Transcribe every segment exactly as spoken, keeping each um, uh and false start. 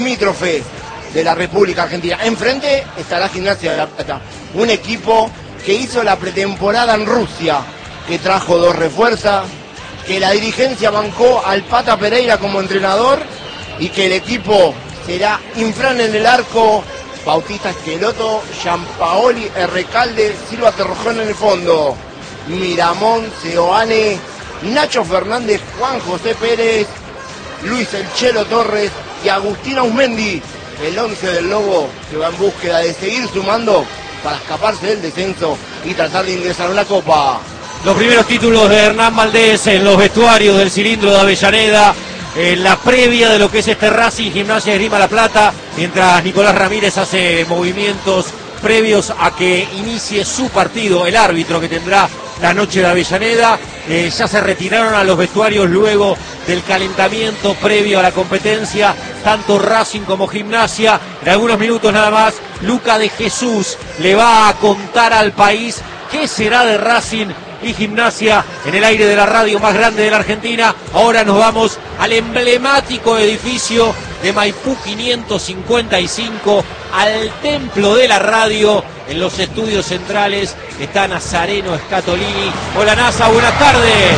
limítrofe de la República Argentina. Enfrente estará Gimnasia de La Plata, un equipo que hizo la pretemporada en Rusia, que trajo dos refuerzas, que la dirigencia bancó al Pata Pereira como entrenador y que el equipo será Infran en el arco, Bautista Esqueloto, Gianpaoli, Recalde, Silva Torrojón en el fondo, Miramón, Seoane, Nacho Fernández, Juan José Pérez, Luis El Chelo Torres y Agustín Ausmendi. El once del Lobo que va en búsqueda de seguir sumando para escaparse del descenso y tratar de ingresar a una copa. Los primeros títulos de Hernán Valdés en los vestuarios del Cilindro de Avellaneda, en la previa de lo que es este Racing Gimnasia de Esgrima La Plata, mientras Nicolás Ramírez hace movimientos previos a que inicie su partido, el árbitro que tendrá la noche de Avellaneda. Eh, ya se retiraron a los vestuarios luego del calentamiento previo a la competencia, tanto Racing como Gimnasia. En algunos minutos nada más, Luca de Jesús le va a contar al país qué será de Racing y Gimnasia en el aire de la radio más grande de la Argentina. Ahora nos vamos al emblemático edificio de Maipú quinientos cincuenta y cinco, al templo de la radio. En los estudios centrales está Nazareno Scatolini. Hola Nasa, buenas tardes.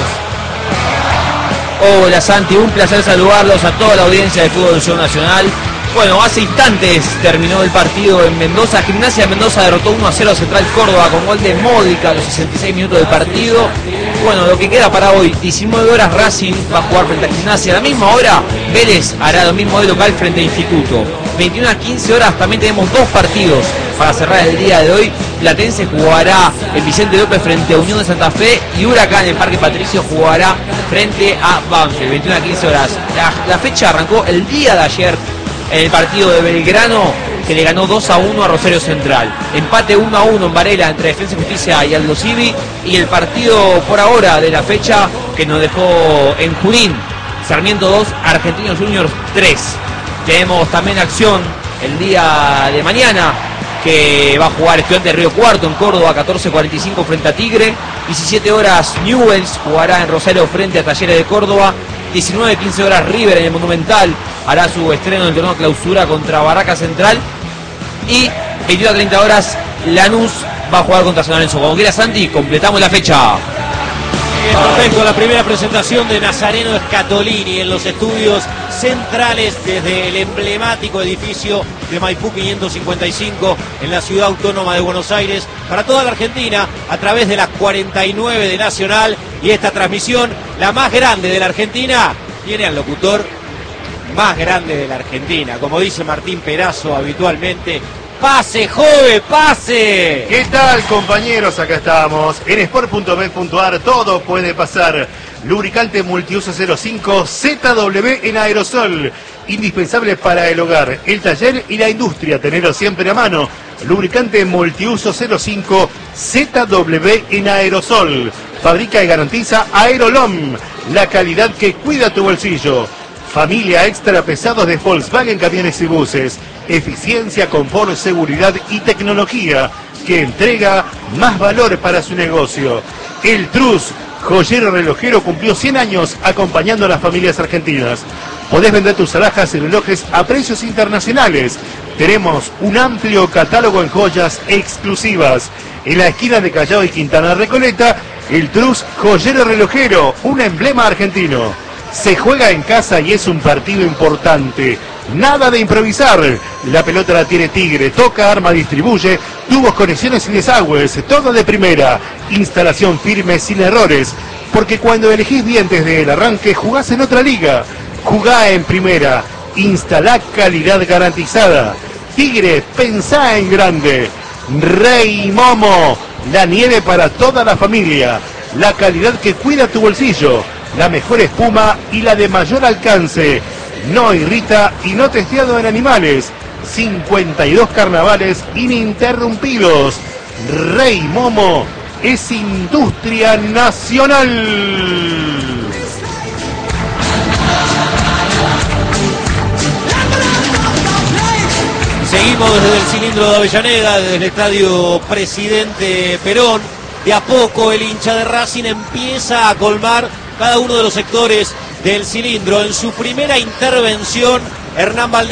Hola Santi, un placer saludarlos a toda la audiencia de Fútbol Show Nacional. Bueno, hace instantes terminó el partido en Mendoza. Gimnasia de Mendoza derrotó uno a cero a Central Córdoba con gol de Módica a los sesenta y seis minutos del partido. Bueno, lo que queda para hoy, diecinueve horas Racing va a jugar frente a Gimnasia. A la misma hora, Vélez hará lo mismo de local frente a Instituto. veintiuna a quince horas también tenemos dos partidos para cerrar el día de hoy. Platense jugará en Vicente López frente a Unión de Santa Fe y Huracán en el Parque Patricio jugará frente a Banfield. veintiuna a quince horas. La, la fecha arrancó el día de ayer en el partido de Belgrano, que le ganó dos a uno a Rosario Central. Empate uno a uno en Varela entre Defensa y Justicia y Aldo Civi. Y el partido por ahora de la fecha que nos dejó en Junín, Sarmiento dos, Argentinos Juniors tres. Tenemos también acción el día de mañana, que va a jugar Estudiantes de Río Cuarto en Córdoba, catorce cuarenta y cinco frente a Tigre. diecisiete horas Newell's jugará en Rosario frente a Talleres de Córdoba. diecinueve a quince horas River en el Monumental hará su estreno en el torneo clausura contra Barraca Central. Y veintiuna a treinta horas Lanús va a jugar contra San Lorenzo. Como quiera Santi, completamos la fecha. Perfecto, la primera presentación de Nazareno Scatolini en los estudios centrales desde el emblemático edificio de Maipú quinientos cincuenta y cinco en la ciudad autónoma de Buenos Aires, para toda la Argentina a través de las cuarenta y nueve de Nacional. Y esta transmisión, la más grande de la Argentina, tiene al locutor más grande de la Argentina, como dice Martín Perazo habitualmente. ¡Pase, Jove, pase! ¿Qué tal, compañeros? Acá estamos. En sport punto bet punto a r todo puede pasar. Lubricante multiuso cero cinco Z W en aerosol. Indispensable para el hogar, el taller y la industria. Tenerlo siempre a mano. Lubricante multiuso cero cinco Z W en aerosol. Fabrica y garantiza Aerolom, la calidad que cuida tu bolsillo. Familia extra pesados de Volkswagen Camiones y Buses. Eficiencia, confort, seguridad y tecnología que entrega más valor para su negocio. El Trus, joyero relojero, cumplió cien años acompañando a las familias argentinas. Podés vender tus alhajas y relojes a precios internacionales. Tenemos un amplio catálogo en joyas exclusivas. En la esquina de Callao y Quintana Recoleta, el Trus, joyero relojero, un emblema argentino. Se juega en casa y es un partido importante. Nada de improvisar. La pelota la tiene Tigre. Toca, arma, distribuye. Tubos, conexiones y desagües. Todo de primera. Instalación firme, sin errores. Porque cuando elegís bien desde el arranque, jugás en otra liga. Jugá en primera. Instalá calidad garantizada. Tigre, pensá en grande. Rey Momo. La nieve para toda la familia. La calidad que cuida tu bolsillo. La mejor espuma y la de mayor alcance. No irrita y no testeado en animales. cincuenta y dos carnavales ininterrumpidos. Rey Momo es industria nacional. Seguimos desde el Cilindro de Avellaneda, desde el estadio Presidente Perón. De a poco el hincha de Racing empieza a colmar cada uno de los sectores del Cilindro. En su primera intervención, Hernán Valdés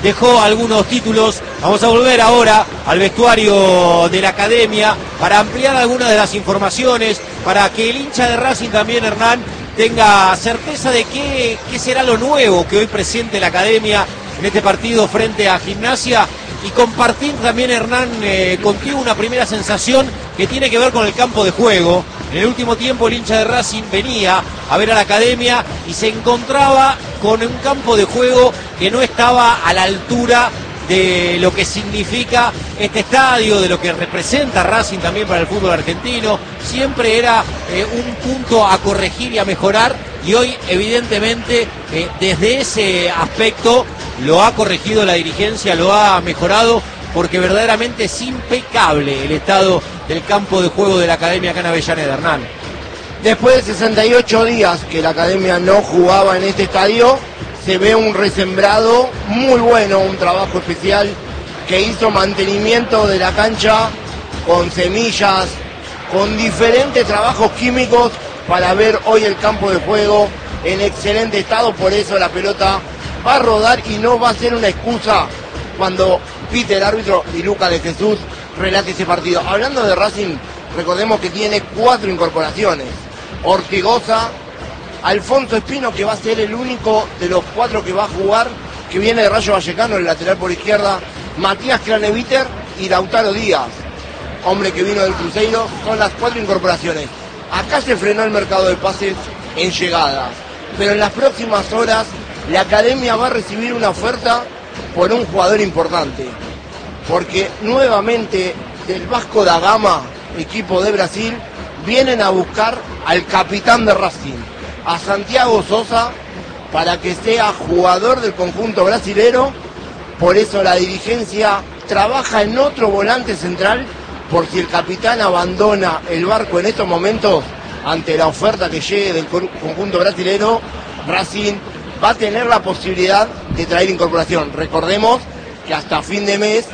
dejó algunos títulos. Vamos a volver ahora al vestuario de la academia para ampliar algunas de las informaciones, para que el hincha de Racing también, Hernán, tenga certeza de qué, qué será lo nuevo que hoy presente la academia en este partido frente a Gimnasia, y compartir también, Hernán, eh, contigo una primera sensación que tiene que ver con el campo de juego. En el último tiempo el hincha de Racing venía a ver a la academia y se encontraba con un campo de juego que no estaba a la altura de lo que significa este estadio, de lo que representa Racing también para el fútbol argentino. Siempre era eh, un punto a corregir y a mejorar, y hoy evidentemente eh, desde ese aspecto lo ha corregido la dirigencia, lo ha mejorado, porque verdaderamente es impecable el estado del campo de juego de la academia acá en Avellaneda, Hernán. Después de sesenta y ocho días que la academia no jugaba en este estadio, se ve un resembrado muy bueno, un trabajo especial que hizo mantenimiento de la cancha con semillas, con diferentes trabajos químicos para ver hoy el campo de juego en excelente estado. Por eso la pelota va a rodar y no va a ser una excusa cuando pite el árbitro y Luca de Jesús relate ese partido. Hablando de Racing, recordemos que tiene cuatro incorporaciones. Ortigosa, Alfonso Espino, que va a ser el único de los cuatro que va a jugar, que viene de Rayo Vallecano, el lateral por izquierda, Matías Craneviter y Lautaro Díaz, hombre que vino del Cruzeiro. Son las cuatro incorporaciones. Acá se frenó el mercado de pases en llegadas, pero en las próximas horas la academia va a recibir una oferta por un jugador importante, porque nuevamente del Vasco da Gama, equipo de Brasil, vienen a buscar al capitán de Racing, a Santiago Sosa, para que sea jugador del conjunto brasilero. Por eso la dirigencia trabaja en otro volante central, por si el capitán abandona el barco en estos momentos ante la oferta que llegue del conjunto brasilero. Racing va a tener la posibilidad de traer incorporación. Recordemos que hasta fin de mes,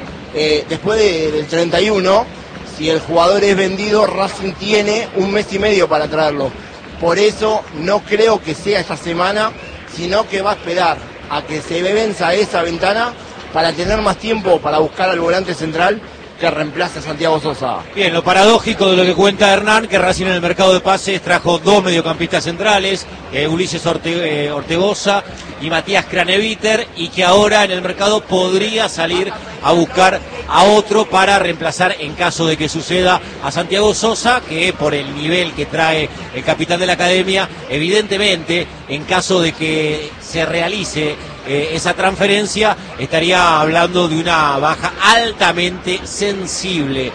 eh, después de, del treinta y uno, si el jugador es vendido, Racing tiene un mes y medio para traerlo. Por eso no creo que sea esta semana, sino que va a esperar a que se venza esa ventana para tener más tiempo para buscar al volante central que reemplace a Santiago Sosa. Bien, lo paradójico de lo que cuenta Hernán, que Racing en el mercado de pases trajo dos mediocampistas centrales, eh, Ulises Orte, eh, Ortegoza y Matías Craneviter, y que ahora en el mercado podría salir a buscar a otro para reemplazar, en caso de que suceda, a Santiago Sosa, que por el nivel que trae el capitán de la academia, evidentemente, en caso de que se realice Eh, esa transferencia, estaría hablando de una baja altamente sensible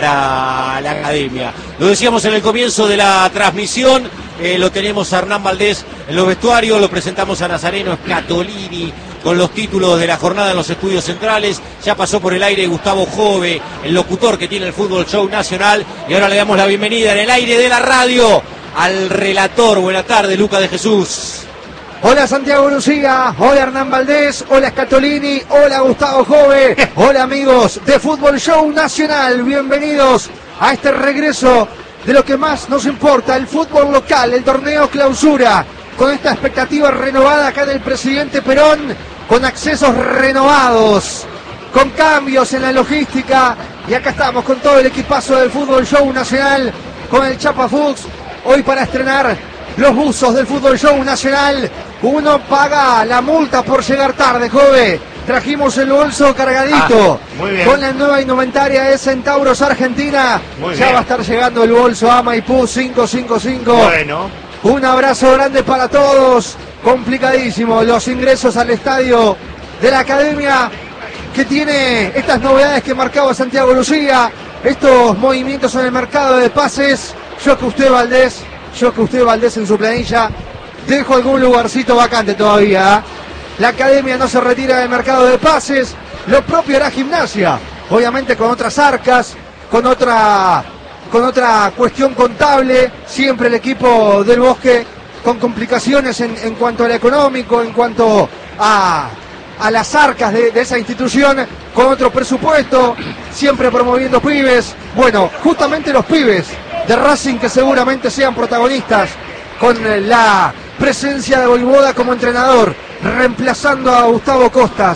para la academia. Lo decíamos en el comienzo de la transmisión, eh, lo tenemos a Hernán Valdés en los vestuarios, lo presentamos a Nazareno Scatolini con los títulos de la jornada en los estudios centrales. Ya pasó por el aire Gustavo Jove, el locutor que tiene el Fútbol Show Nacional, y ahora le damos la bienvenida en el aire de la radio al relator. Buenas tardes, Luca de Jesús. Hola Santiago Lucía, hola Hernán Valdés, hola Scatolini, hola Gustavo Jove, hola amigos de Fútbol Show Nacional, bienvenidos a este regreso de lo que más nos importa, el fútbol local, el torneo clausura, con esta expectativa renovada acá del presidente Perón, con accesos renovados, con cambios en la logística, y acá estamos con todo el equipazo del Fútbol Show Nacional, con el Chapa Fuchs, hoy para estrenar los buzos del Fútbol Show Nacional. Uno paga la multa por llegar tarde, Jove. Trajimos el bolso cargadito. Ah, muy bien. Con la nueva indumentaria de Centauros Argentina. Muy ya bien. va a estar llegando el bolso a Maipú cinco cinco cinco. Bueno. Un abrazo grande para todos. Complicadísimo los ingresos al estadio de la academia, que tiene estas novedades que marcaba Santiago Lucía. Estos movimientos en el mercado de pases. Yo que usted, Valdés. Yo que usted, Valdés, en su planilla, dejo algún lugarcito vacante todavía. ¿eh? La academia no se retira del mercado de pases. Lo propio hará Gimnasia. Obviamente con otras arcas, con otra, con otra cuestión contable. Siempre el equipo del Bosque con complicaciones en, en cuanto al económico, en cuanto a, a las arcas de, de esa institución, con otro presupuesto. Siempre promoviendo pibes. Bueno, justamente los pibes de Racing, que seguramente sean protagonistas con la presencia de Voivoda como entrenador, reemplazando a Gustavo Costas.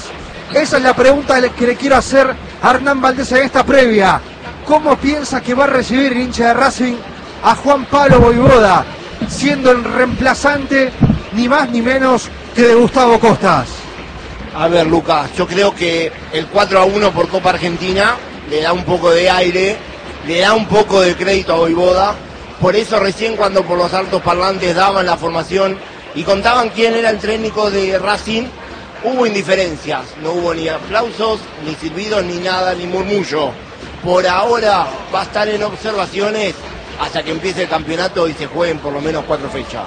Esa es la pregunta que le quiero hacer a Hernán Valdés en esta previa. ¿Cómo piensa que va a recibir el hincha de Racing a Juan Pablo Vojvoda, siendo el reemplazante ni más ni menos que de Gustavo Costas? A ver, Lucas, yo creo que el cuatro a uno por Copa Argentina le da un poco de aire, le da un poco de crédito a Vojvoda. Por eso recién cuando por los altos parlantes daban la formación y contaban quién era el técnico de Racing, hubo indiferencias, no hubo ni aplausos, ni silbidos, ni nada, ni murmullo. Por ahora va a estar en observaciones hasta que empiece el campeonato y se jueguen por lo menos cuatro fechas.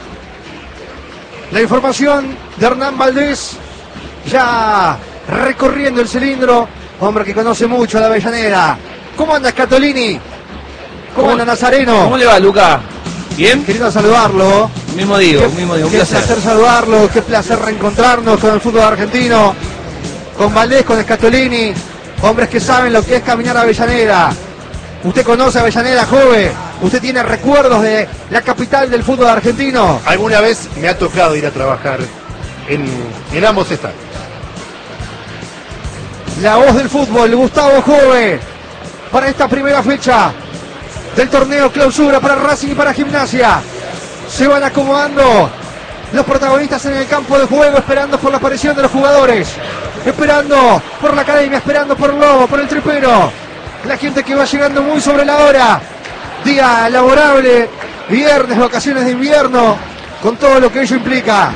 La información de Hernán Valdés, ya recorriendo el cilindro, hombre que conoce mucho a la Avellaneda. ¿Cómo anda Scatolini? ¿Cómo, ¿Cómo anda Nazareno? ¿Cómo le va, Luca? ¿Bien? Querido saludarlo. Mismo digo, qué, mismo digo, un qué placer. placer saludarlo, qué placer reencontrarnos con el fútbol argentino, con Valdés, con Scatolini, hombres que saben lo que es caminar a Avellaneda. Usted conoce a Avellaneda, joven. Usted tiene recuerdos de la capital del fútbol argentino. Alguna vez me ha tocado ir a trabajar en, en ambos estadios. La voz del fútbol, Gustavo Jove, para esta primera fecha del torneo clausura para Racing y para Gimnasia. Se van acomodando los protagonistas en el campo de juego, esperando por la aparición de los jugadores, esperando por la academia, esperando por el Lobo, por el Tripero. La gente que va llegando muy sobre la hora. Día laborable, viernes, vacaciones de invierno, con todo lo que ello implica.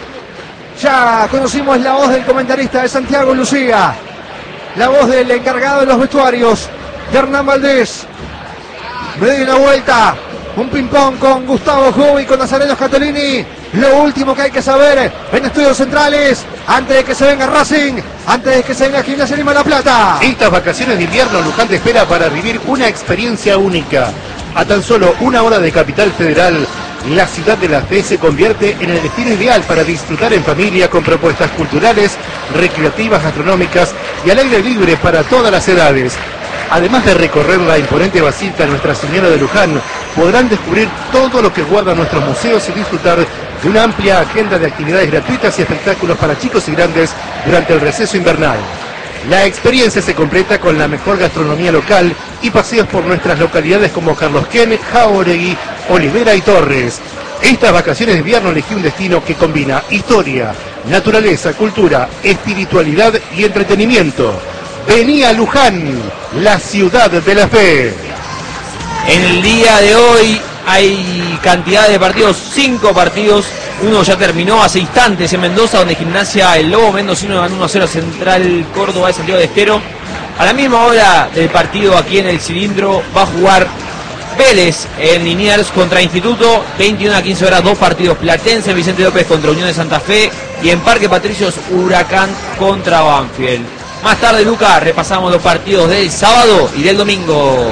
Ya conocimos la voz del comentarista de Santiago Lucía, la voz del encargado de los vestuarios, de Hernán Valdés. Me doy una vuelta, un ping-pong con Gustavo Jove y con Nazareno Scatolini. Lo último que hay que saber en Estudios Centrales, antes de que se venga Racing, antes de que se venga Gimnasia Lima La Plata. Estas vacaciones de invierno, Luján te espera para vivir una experiencia única. A tan solo una hora de Capital Federal, la ciudad de la fe se convierte en el destino ideal para disfrutar en familia con propuestas culturales, recreativas, gastronómicas y al aire libre para todas las edades. Además de recorrer la imponente Basílica Nuestra Señora de Luján, podrán descubrir todo lo que guardan nuestros museos y disfrutar de una amplia agenda de actividades gratuitas y espectáculos para chicos y grandes durante el receso invernal. La experiencia se completa con la mejor gastronomía local y paseos por nuestras localidades como Carlos Ken, Jauregui, Olivera y Torres. Estas vacaciones de invierno elegí un destino que combina historia, naturaleza, cultura, espiritualidad y entretenimiento. Vení a Luján, la ciudad de la fe. En el día de hoy hay cantidad de partidos, cinco partidos. Uno ya terminó hace instantes en Mendoza, donde Gimnasia, el Lobo mendocino, ganó uno a cero Central Córdoba de Santiago del Estero. A la misma hora del partido aquí en el cilindro va a jugar Vélez en Liniers contra Instituto, veintiuna a quince horas, dos partidos. Platense, Vicente López contra Unión de Santa Fe, y en Parque Patricios, Huracán contra Banfield. Más tarde, Luca, repasamos los partidos del sábado y del domingo.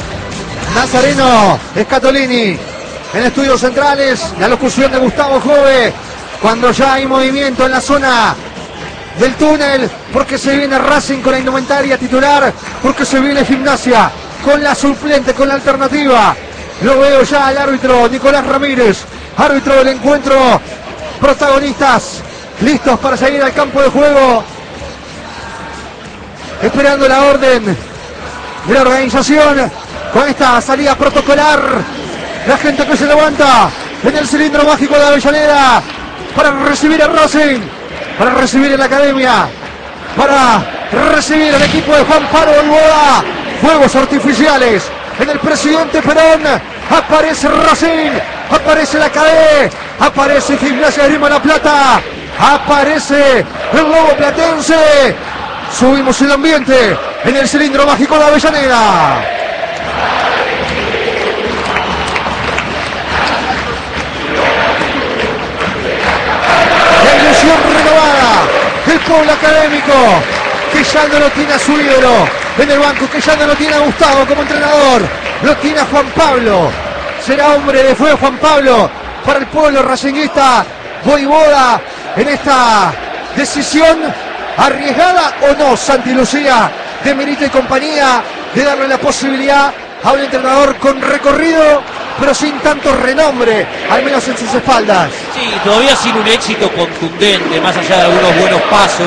Nazareno Scatolini en Estudios Centrales, la locución de Gustavo Jove, cuando ya hay movimiento en la zona del túnel, porque se viene Racing con la indumentaria titular, porque se viene Gimnasia con la suplente, con la alternativa. Lo veo ya al árbitro Nicolás Ramírez, árbitro del encuentro, protagonistas listos para salir al campo de juego, esperando la orden de la organización con esta salida protocolar. La gente que se levanta en el cilindro mágico de Avellaneda para recibir a Racing, para recibir a la academia, para recibir al equipo de Juan Pablo Vojvoda. Fuegos artificiales en el Presidente Perón. Aparece Racing, aparece la C A D E, aparece Gimnasia de Lima La Plata, aparece el Lobo Platense. Subimos el ambiente en el cilindro mágico de Avellaneda. La ilusión renovada del pueblo académico, que ya no lo tiene a su ídolo en el banco, que ya no lo tiene a Gustavo como entrenador, lo tiene a Juan Pablo. Será hombre de fuego Juan Pablo para el pueblo racinguista. Vojvoda en esta decisión arriesgada o no, Santi Lucía, de Milito y compañía, de darle la posibilidad a un entrenador con recorrido, pero sin tanto renombre, al menos en sus espaldas. Sí, todavía sin un éxito contundente, más allá de algunos buenos pasos.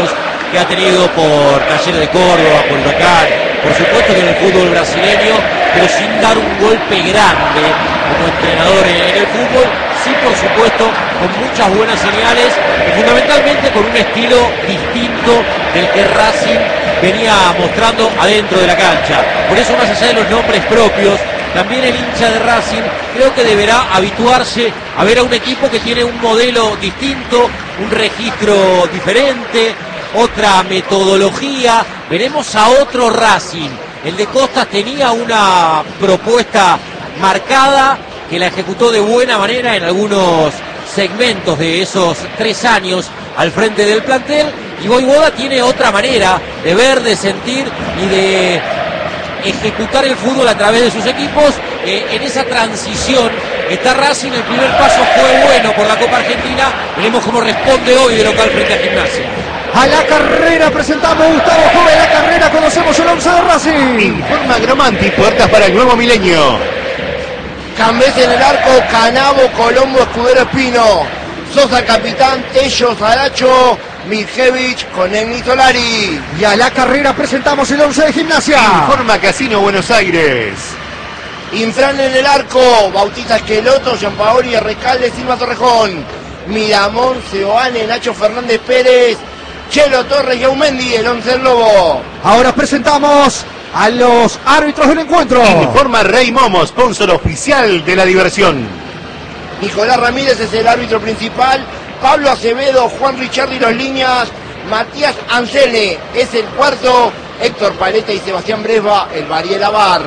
que ha tenido por Talleres de Córdoba, por Huracán, por supuesto que en el fútbol brasileño, pero sin dar un golpe grande como entrenador en el fútbol, sí por supuesto con muchas buenas señales y fundamentalmente con un estilo distinto del que Racing venía mostrando adentro de la cancha. Por eso, más allá de los nombres propios, también el hincha de Racing creo que deberá habituarse a ver a un equipo que tiene un modelo distinto, un registro diferente, otra metodología. Veremos a otro Racing. El de Costas tenía una propuesta marcada que la ejecutó de buena manera en algunos segmentos de esos tres años al frente del plantel, y Vojvoda tiene otra manera de ver, de sentir y de ejecutar el fútbol a través de sus equipos. Eh, en esa transición está Racing. El primer paso fue bueno por la Copa Argentina. Veremos cómo responde hoy de local frente a Gimnasia. A la carrera presentamos Gustavo Joven. A la carrera conocemos el once de Racing. Informa Gromanti, puertas para el nuevo milenio. Cambés en el arco, Canavo, Colombo, Escudero, Espino. Sosa, capitán, Tello, Saracho, Mijevich con Eni Solari. Y a la carrera presentamos el once de Gimnasia. Informa Casino Buenos Aires. Infran en el arco, Bautista Esqueloto, Gianpaoli, Recalde, Silva Torrejón. Miramón, Seoane, Nacho Fernández Pérez, Chelo Torres y Aumendi, el once del Lobo. Ahora presentamos a los árbitros del encuentro. Informa Rey Momo, sponsor oficial de la diversión. Nicolás Ramírez es el árbitro principal, Pablo Acevedo, Juan Richardi los líneas, Matías Ancele es el cuarto, Héctor Paleta y Sebastián Bresba el Bariela Bar.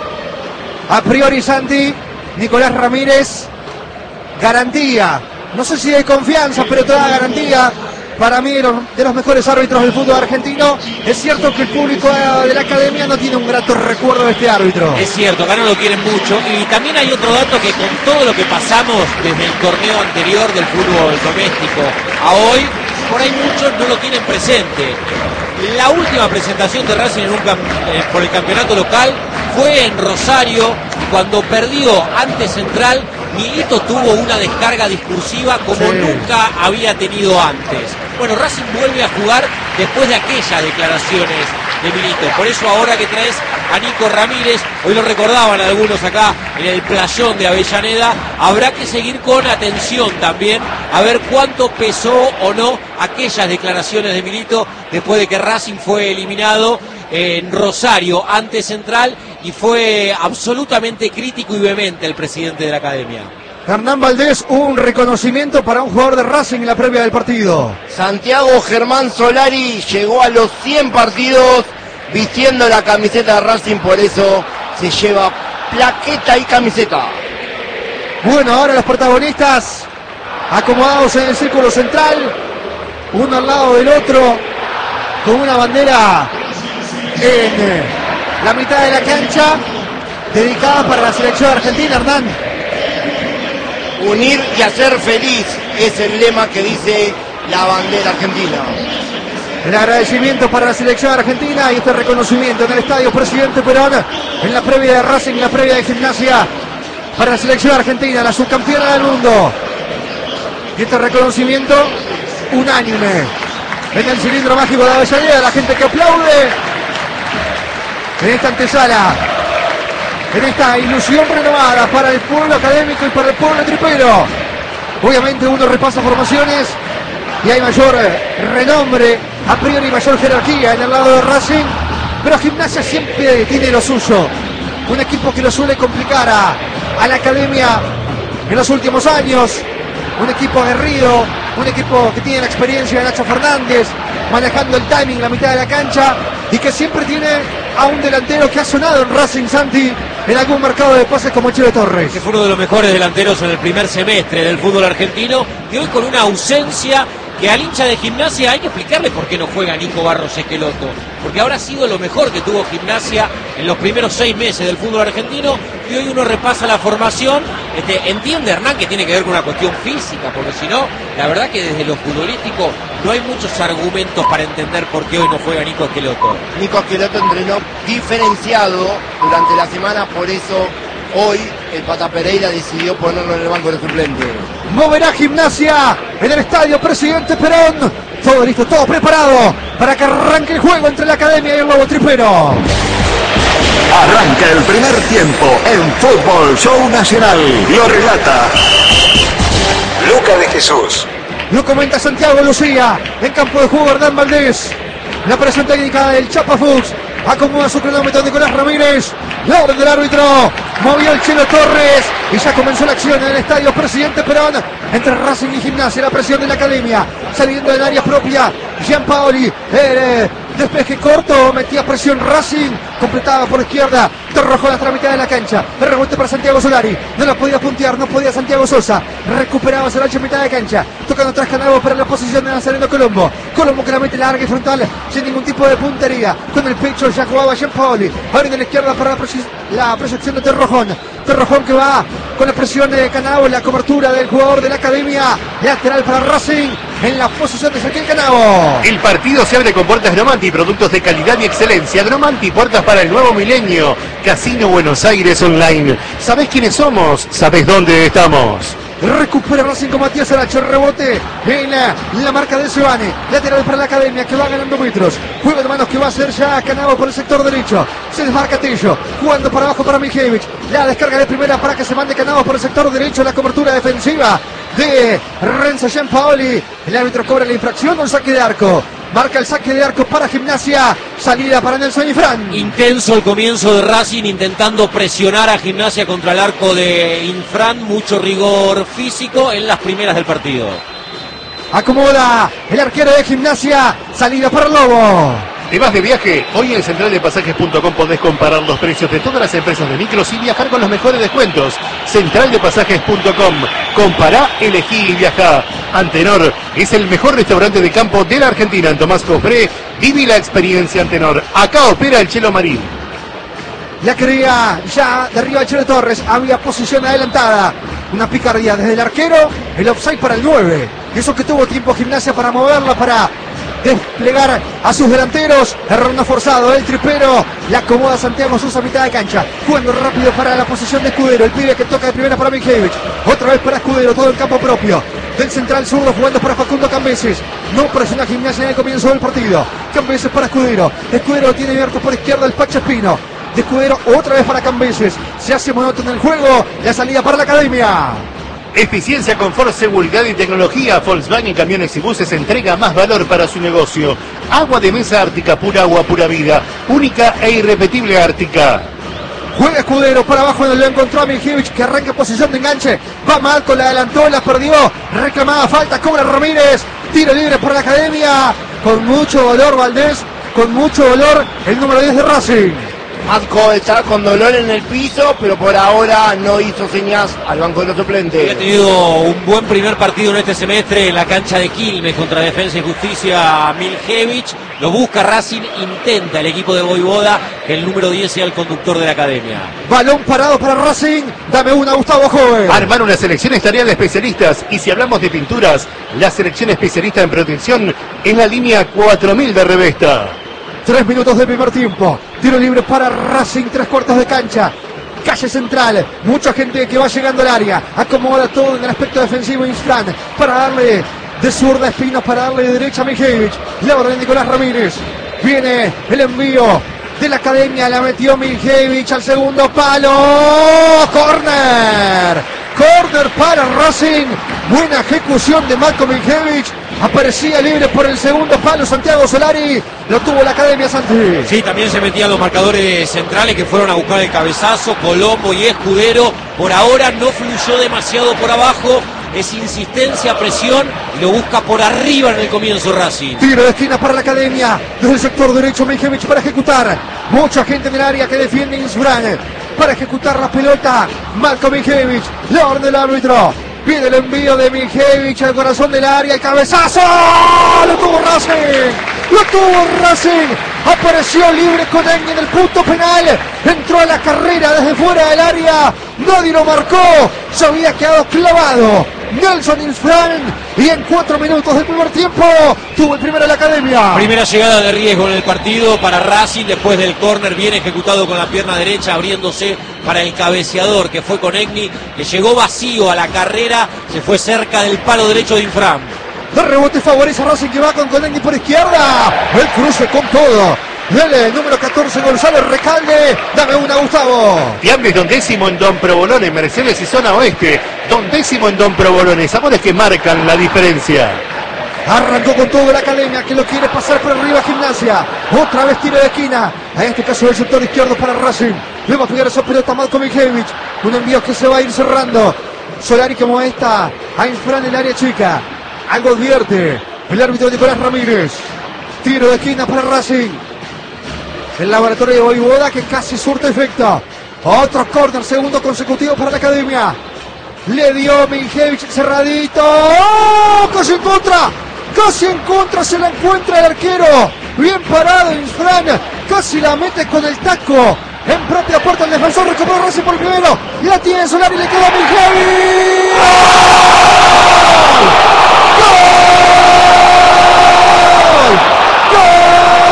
A priori, Santi, Nicolás Ramírez, garantía. No sé si hay confianza, pero toda garantía. Para mí, de los, de los mejores árbitros del fútbol argentino. Es cierto que el público de la academia no tiene un grato recuerdo de este árbitro. Es cierto, acá no lo quieren mucho. Y también hay otro dato que con todo lo que pasamos desde el torneo anterior del fútbol doméstico a hoy, por ahí muchos no lo tienen presente. La última presentación de Racing en un, eh, por el campeonato local fue en Rosario, y cuando perdió ante Central, Milito tuvo una descarga discursiva como sí. nunca había tenido antes. Bueno, Racing vuelve a jugar después de aquellas declaraciones de Milito. Por eso ahora que traes a Nico Ramírez, hoy lo recordaban algunos acá en el playón de Avellaneda, habrá que seguir con atención también a ver cuánto pesó o no aquellas declaraciones de Milito después de que Racing fue eliminado en Rosario ante Central, y fue absolutamente crítico y vehemente el presidente de la academia. Hernán Valdés, un reconocimiento para un jugador de Racing en la previa del partido. Santiago Germán Solari llegó a los cien partidos vistiendo la camiseta de Racing, por eso se lleva plaqueta y camiseta. Bueno, ahora los protagonistas acomodados en el círculo central, uno al lado del otro, con una bandera en la mitad de la cancha, dedicada para la selección argentina. Hernán. Unir y hacer feliz es el lema que dice la bandera argentina. El agradecimiento para la selección argentina y este reconocimiento en el estadio Presidente Perón, en la previa de Racing, en la previa de Gimnasia, para la selección argentina, la subcampeona del mundo. Y este reconocimiento unánime en el cilindro mágico de Avellaneda, la gente que aplaude en esta antesala, en esta ilusión renovada para el pueblo académico y para el pueblo tripero. Obviamente uno repasa formaciones y hay mayor renombre, a priori mayor jerarquía en el lado de Racing, pero Gimnasia siempre tiene lo suyo. Un equipo que lo suele complicar a, a la academia en los últimos años. Un equipo aguerrido, un equipo que tiene la experiencia de Nacho Fernández, manejando el timing, la mitad de la cancha, y que siempre tiene a un delantero que ha sonado en Racing, Santi, en algún mercado de pases como Chelo Torres. Que fue uno de los mejores delanteros en el primer semestre del fútbol argentino, y hoy con una ausencia que al hincha de Gimnasia hay que explicarle por qué no juega Nico Barros Esqueloto, porque habrá sido lo mejor que tuvo Gimnasia en los primeros seis meses del fútbol argentino, y hoy uno repasa la formación. Este, entiende Hernán que tiene que ver con una cuestión física, porque si no, la verdad que desde lo futbolístico no hay muchos argumentos para entender por qué hoy no juega Nico Esqueloto. Nico Esqueloto entrenó diferenciado durante la semana, por eso hoy el Pata Pereira decidió ponerlo en el banco de suplentes. Moverá Gimnasia en el estadio Presidente Perón. Todo listo, todo preparado para que arranque el juego entre la Academia y el Lobo Tripero. Arranca el primer tiempo en Fútbol Show Nacional. Lo relata Luca de Jesús. Lo comenta Santiago Lucía. En campo de juego Hernán Valdés. La presión técnica del Chapa Fuchs. Acomoda su cronómetro Nicolás Ramírez. La orden del árbitro. Movió el Chelo Torres. Y ya comenzó la acción en el estadio Presidente Perón. Entre Racing y Gimnasia. La presión de la Academia. Saliendo del área propia. Gianpaoli. Eh, despeje corto. Metía presión Racing. Completaba por la izquierda. Torrojo la mitad de la cancha. El rebote para Santiago Solari. No la podía puntear. No podía Santiago Sosa. Recuperaba Solachi en mitad de cancha. Tocando atrás Canavo para la posición de Nazareno Colombo. Colombo que la mete larga y frontal. Sin ningún tipo de puntería. Con el pecho ya jugaba Gianpaoli. Ahora en la izquierda para la, proye- la proyección de Torrojón. Torrojón que va con la presión de Canavo. La cobertura del jugador de la Academia. Lateral para Racing. En la posición de Ezequiel Canavo. El partido se abre con puertas Gromanti, productos de calidad y excelencia. Gromanti, puertas para el nuevo milenio. Casino Buenos Aires Online. ¿Sabés quiénes somos? ¿Sabés dónde estamos? Recupera Racing con Matías Aracho, rebote en la, la marca de Sebane, lateral para la Academia que va ganando metros, juego de manos que va a hacer ya Canavo por el sector derecho, se desmarca Tello, jugando para abajo para Mijevich, la descarga de primera para que se mande Canavo por el sector derecho, la cobertura defensiva de Renzo Gianpaoli, el árbitro cobra la infracción, un saque de arco. Marca el saque de arco para Gimnasia. Salida para Nelson Infran. Intenso el comienzo de Racing intentando presionar a Gimnasia contra el arco de Infran. Mucho rigor físico en las primeras del partido. Acomoda el arquero de Gimnasia. Salida para el Lobo. ¿Te vas de viaje? Hoy en central de pasajes punto com podés comparar los precios de todas las empresas de micros y viajar con los mejores descuentos. central de pasajes punto com. Compará, elegí y viajá. Antenor es el mejor restaurante de campo de la Argentina. En Tomás Cofré, viví la experiencia Antenor. Acá opera el Chelo Marín. La quería ya de arriba el Chelo Torres. Había posición adelantada. Una picardía desde el arquero. El offside para el nueve. Eso que tuvo tiempo Gimnasia para moverla, para desplegar a sus delanteros. Error no forzado, el tripero la acomoda Santiago Sosa a mitad de cancha, jugando rápido para la posición de Escudero, el pibe que toca de primera para Mijevich, otra vez para Escudero, todo el campo propio del central zurdo, jugando para Facundo Cambeses. No presiona Gimnasia en el comienzo del partido. Cambeses para Escudero, Escudero lo tiene abierto por izquierda el Pacha Espino, de Escudero otra vez para Cambeses, se hace monótono el juego, la salida para la Academia. Eficiencia, confort, seguridad y tecnología. Volkswagen Camiones y Buses entrega más valor para su negocio. Agua de mesa Ártica, pura agua, pura vida. Única e irrepetible Ártica. Juega Escudero para abajo, lo encontró a Mijevich que arranca posición de enganche. Va Marco, la adelantó, la perdió. Reclamada falta, cobra Ramírez. Tiro libre por la Academia. Con mucho dolor Valdés, con mucho dolor el número diez de Racing. Marco está con dolor en el piso, pero por ahora no hizo señas al banco de los suplentes. Ha tenido un buen primer partido en este semestre en la cancha de Quilmes contra Defensa y Justicia Miljevich. Lo busca Racing, intenta el equipo de Voivoda que el número diez sea el conductor de la Academia. Balón parado para Racing. Dame una, Gustavo Joven. Armar una selección es tarea de especialistas. Y si hablamos de pinturas, la selección especialista en protección es la línea cuatro mil de Revesta. Tres minutos de primer tiempo. Tiro libre para Racing, tres cuartos de cancha. Calle central. Mucha gente que va llegando al área. Acomoda todo en el aspecto defensivo Infran. Para darle de zurda Espinos, para darle de derecha a Mijevich. La orden de Nicolás Ramírez. Viene el envío de la Academia. La metió Mijevich al segundo palo. Corner. Corner para Racing. Buena ejecución de Marco Mijevich. Aparecía libre por el segundo palo Santiago Solari. Lo tuvo la Academia, Santi. Sí, también se metían los marcadores centrales que fueron a buscar el cabezazo. Colombo y Escudero. Por ahora no fluyó demasiado por abajo. Es insistencia, presión. Y lo busca por arriba en el comienzo Racing. Tiro de esquina para la Academia. Desde el sector derecho Mijevich para ejecutar. Mucha gente en el área que defiende Insfran. Para ejecutar la pelota. Marco Mijevich. La orden del árbitro. Pide el envío de Mijevich al corazón del área. El cabezazo. Lo tuvo Racing. Lo tuvo Racing. Apareció libre con Egni en el punto penal. Entró a la carrera desde fuera del área. Nadie lo marcó. Se había quedado clavado Nelson Infran. Y en cuatro minutos del primer tiempo tuvo el primero de la Academia. Primera llegada de riesgo en el partido para Racing. Después del córner bien ejecutado con la pierna derecha, abriéndose para el cabeceador que fue con Egni, que llegó vacío a la carrera. Se fue cerca del palo derecho de Infran. De rebote favorece a Racing, que va con Colengui por izquierda. El cruce con todo. El número catorce, González Recalde. Dame una, Gustavo. Fiambres Don Décimo en Don Provolone, Mercedes y Zona Oeste. Don Décimo en Don Provolone. Amores que marcan la diferencia. Arrancó con todo la academia, que lo quiere pasar por arriba Gimnasia. Otra vez tiro de esquina. En este caso del sector izquierdo para Racing. Le va a pegar esa pelota a Malcolm Mijevich. Un envío que se va a ir cerrando. Solari que molesta a Infran en el área chica. Algo advierte el árbitro Nicolás Ramírez. Tiro de esquina para Racing. El laboratorio de Voivoda que casi surte efecto. Otro córner, segundo consecutivo para la academia. Le dio Mijevich cerradito. ¡Oh! Casi en contra. Casi en contra se la encuentra el arquero. Bien parado Infran. Casi la mete con el taco. En propia puerta el defensor recuperó Racing por el primero. La tiene Solari, le queda a Mijevich. ¡Gol! ¡Gol!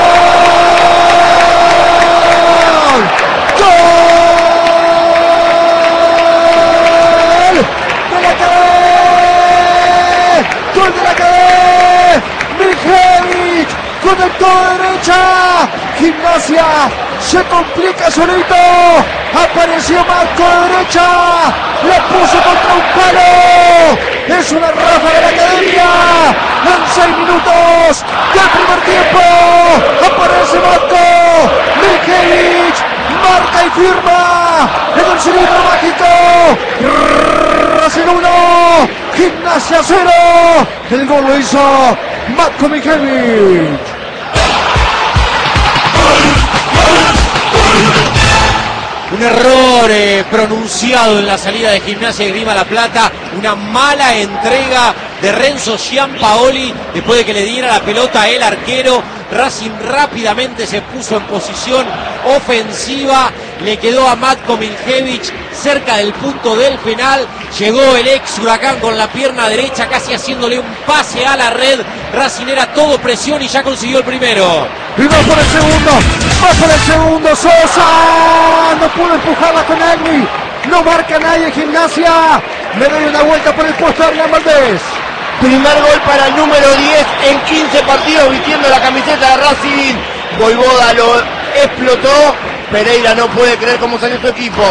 Conectó a derecha. Gimnasia se complica solito. Apareció Marco de derecha. La puso contra un palo. Es una rafa de la academia. En seis minutos del primer tiempo. Aparece Marco. Mijevich marca y firma en el cilindro mágico. Racing uno. Gimnasia cero. El gol lo hizo Marco Mijevich. Un error eh, pronunciado en la salida de Gimnasia de Grima La Plata, una mala entrega de Renzo Giampaoli después de que le diera la pelota el arquero. Racing rápidamente se puso en posición ofensiva, le quedó a Matko Mijevich cerca del punto del penal, llegó el ex Huracán con la pierna derecha casi haciéndole un pase a la red. Racing era todo presión y ya consiguió el primero. Y va por el segundo, va por el segundo, Sosa, no pudo empujarla con Agni, no marca nadie Gimnasia, le doy una vuelta por el puesto de Hernán Valdés. Primer gol para el número diez en quince partidos vistiendo la camiseta de Racing. Voivoda lo explotó. Pereira no puede creer cómo salió su equipo.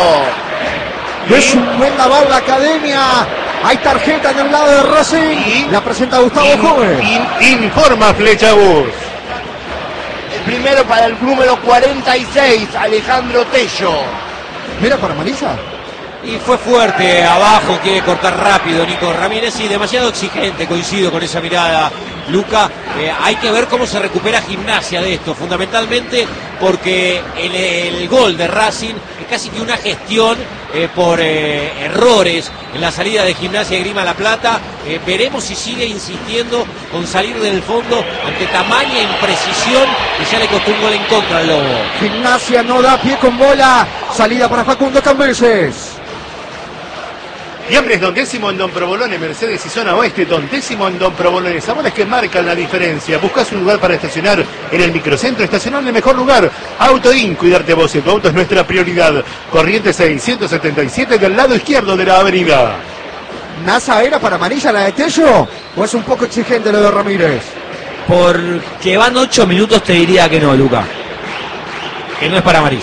Es un buen lavado la academia. Hay tarjeta en el lado de Racing. Y la presenta Gustavo in, Joven. In, informa Flecha Bus. El primero para el número cuarenta y seis, Alejandro Tello. Mira para Marisa. Y fue fuerte abajo, quiere cortar rápido Nico Ramírez y demasiado exigente, coincido con esa mirada, Luca. Eh, hay que ver cómo se recupera Gimnasia de esto, fundamentalmente porque el, el gol de Racing es casi que una gestión eh, por eh, errores en la salida de Gimnasia de Grima La Plata. Eh, veremos si sigue insistiendo con salir del fondo ante tamaña imprecisión que ya le costó un gol en contra al Lobo. Gimnasia no da pie con bola. Salida para Facundo Cambeses. Fiambres Don Décimo en Don Provolone, Mercedes y Zona Oeste. Don Décimo en Don Provolone. Sabores que marcan la diferencia. Buscas un lugar para estacionar en el microcentro. Estacionar en el mejor lugar. Autoin, cuidarte vos y tu auto es nuestra prioridad. Corriente seiscientos setenta y siete del lado izquierdo de la avenida. ¿Nasa era para Amarilla la de Tello? ¿O es un poco exigente lo de Ramírez? Porque van ocho minutos te diría que no, Luca. Que no es para amarillo.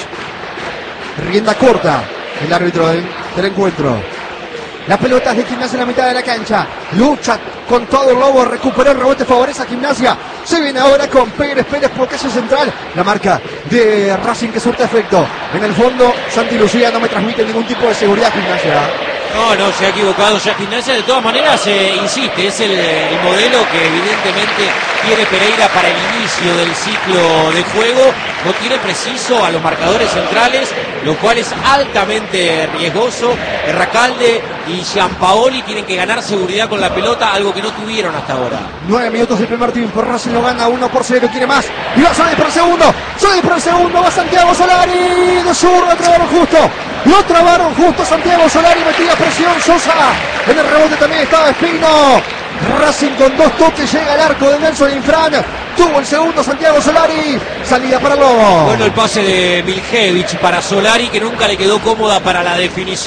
Rienda corta el árbitro del, del encuentro. La pelota es de Gimnasia en la mitad de la cancha. Lucha con todo el Lobo. Recuperó el rebote. Favorece a Gimnasia. Se viene ahora con Pérez. Pérez por calle central. La marca de Racing que surte efecto. En el fondo, Santi Lucía no me transmite ningún tipo de seguridad Gimnasia. No, no, se ha equivocado ya Gimnasia. De todas maneras, eh, insiste, es el, el modelo que evidentemente quiere Pereira para el inicio del ciclo de juego. No tiene preciso a los marcadores centrales, lo cual es altamente riesgoso. Recalde y Giampaoli tienen que ganar seguridad con la pelota, algo que no tuvieron hasta ahora. Nueve minutos del primer tiempo. Racing lo gana uno por cero. Quiere más. Y va Solari por el segundo. Solari por el segundo. Va Santiago Solari. De zurdo. Lo trabaron justo. Lo trabaron justo. Santiago Solari metía presión. Sosa. En el rebote también estaba Espino. Racing con dos toques llega al arco de Nelson Infran. Tuvo el segundo Santiago Solari. Salida para Lobo. Bueno, el pase de Mijevich para Solari, que nunca le quedó cómoda para la definición.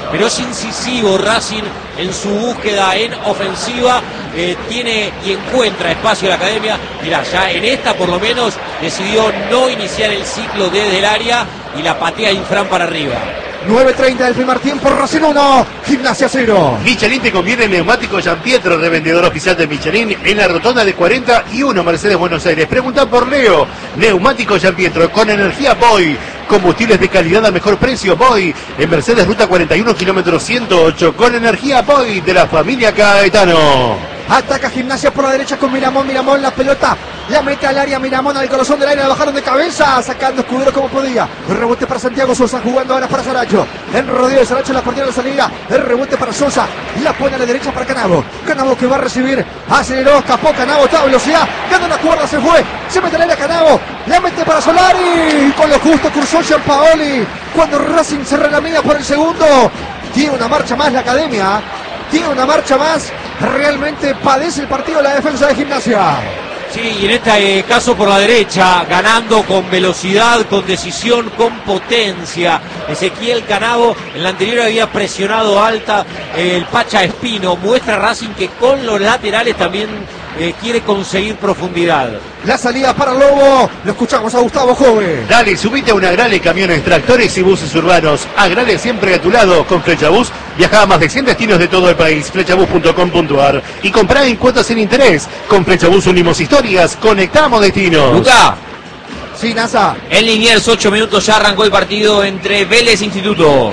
pero es incisivo Racing en su búsqueda en ofensiva, eh, tiene y encuentra espacio la academia. Mirá, ya en esta por lo menos decidió no iniciar el ciclo desde el área y la patea Infran para arriba. nueve treinta del primer tiempo, Racing uno, Gimnasia cero. Michelin te conviene en neumático Gianpietro, revendedor oficial de Michelin en la rotonda de cuarenta y uno Mercedes Buenos Aires. Pregunta por Leo. Neumático Gianpietro con energía Boy. Combustibles de calidad a mejor precio Boy. En Mercedes Ruta cuarenta y uno, kilómetro ciento ocho. Con energía Boy de la familia Caetano. Ataca Gimnasia por la derecha con Miramón. Miramón la pelota la mete al área. Miramón al corazón del área. La bajaron de cabeza. Sacando Escudero como podía. El rebote para Santiago Sosa. Jugando ahora para Saracho. El rodeo de Saracho. La partida de salida. El rebote para Sosa. La pone a la derecha para Canavo. Canavo que va a recibir. Aceleró. Escapó. Canavo está a velocidad. Gana una cuerda. Se fue. Se mete al área Canavo. La mete para Solari. Con lo justo cruzó Gianpaoli. Cuando Racing se relamina por el segundo. Tiene una marcha más la academia. Tiene una marcha más. Realmente padece el partido la defensa de Gimnasia. Sí, y en este eh, caso por la derecha, ganando con velocidad, con decisión, con potencia. Ezequiel Canavo, en la anterior había presionado alta eh, el Pacha Espino. Muestra Racing que con los laterales también eh, quiere conseguir profundidad. La salida para Lobo, lo escuchamos a Gustavo Jove. Dale, subite a una Agrale, camiones, tractores y buses urbanos. Agrale siempre a tu lado con Flechabús. Viaja a más de cien destinos de todo el país. Flechabús punto com punto ar. Y comprá en cuotas sin interés. Con Flechabús unimos historias, conectamos destinos. Luca, Sí, Nasa. en Liniers, ocho minutos ya arrancó el partido entre Vélez e Instituto.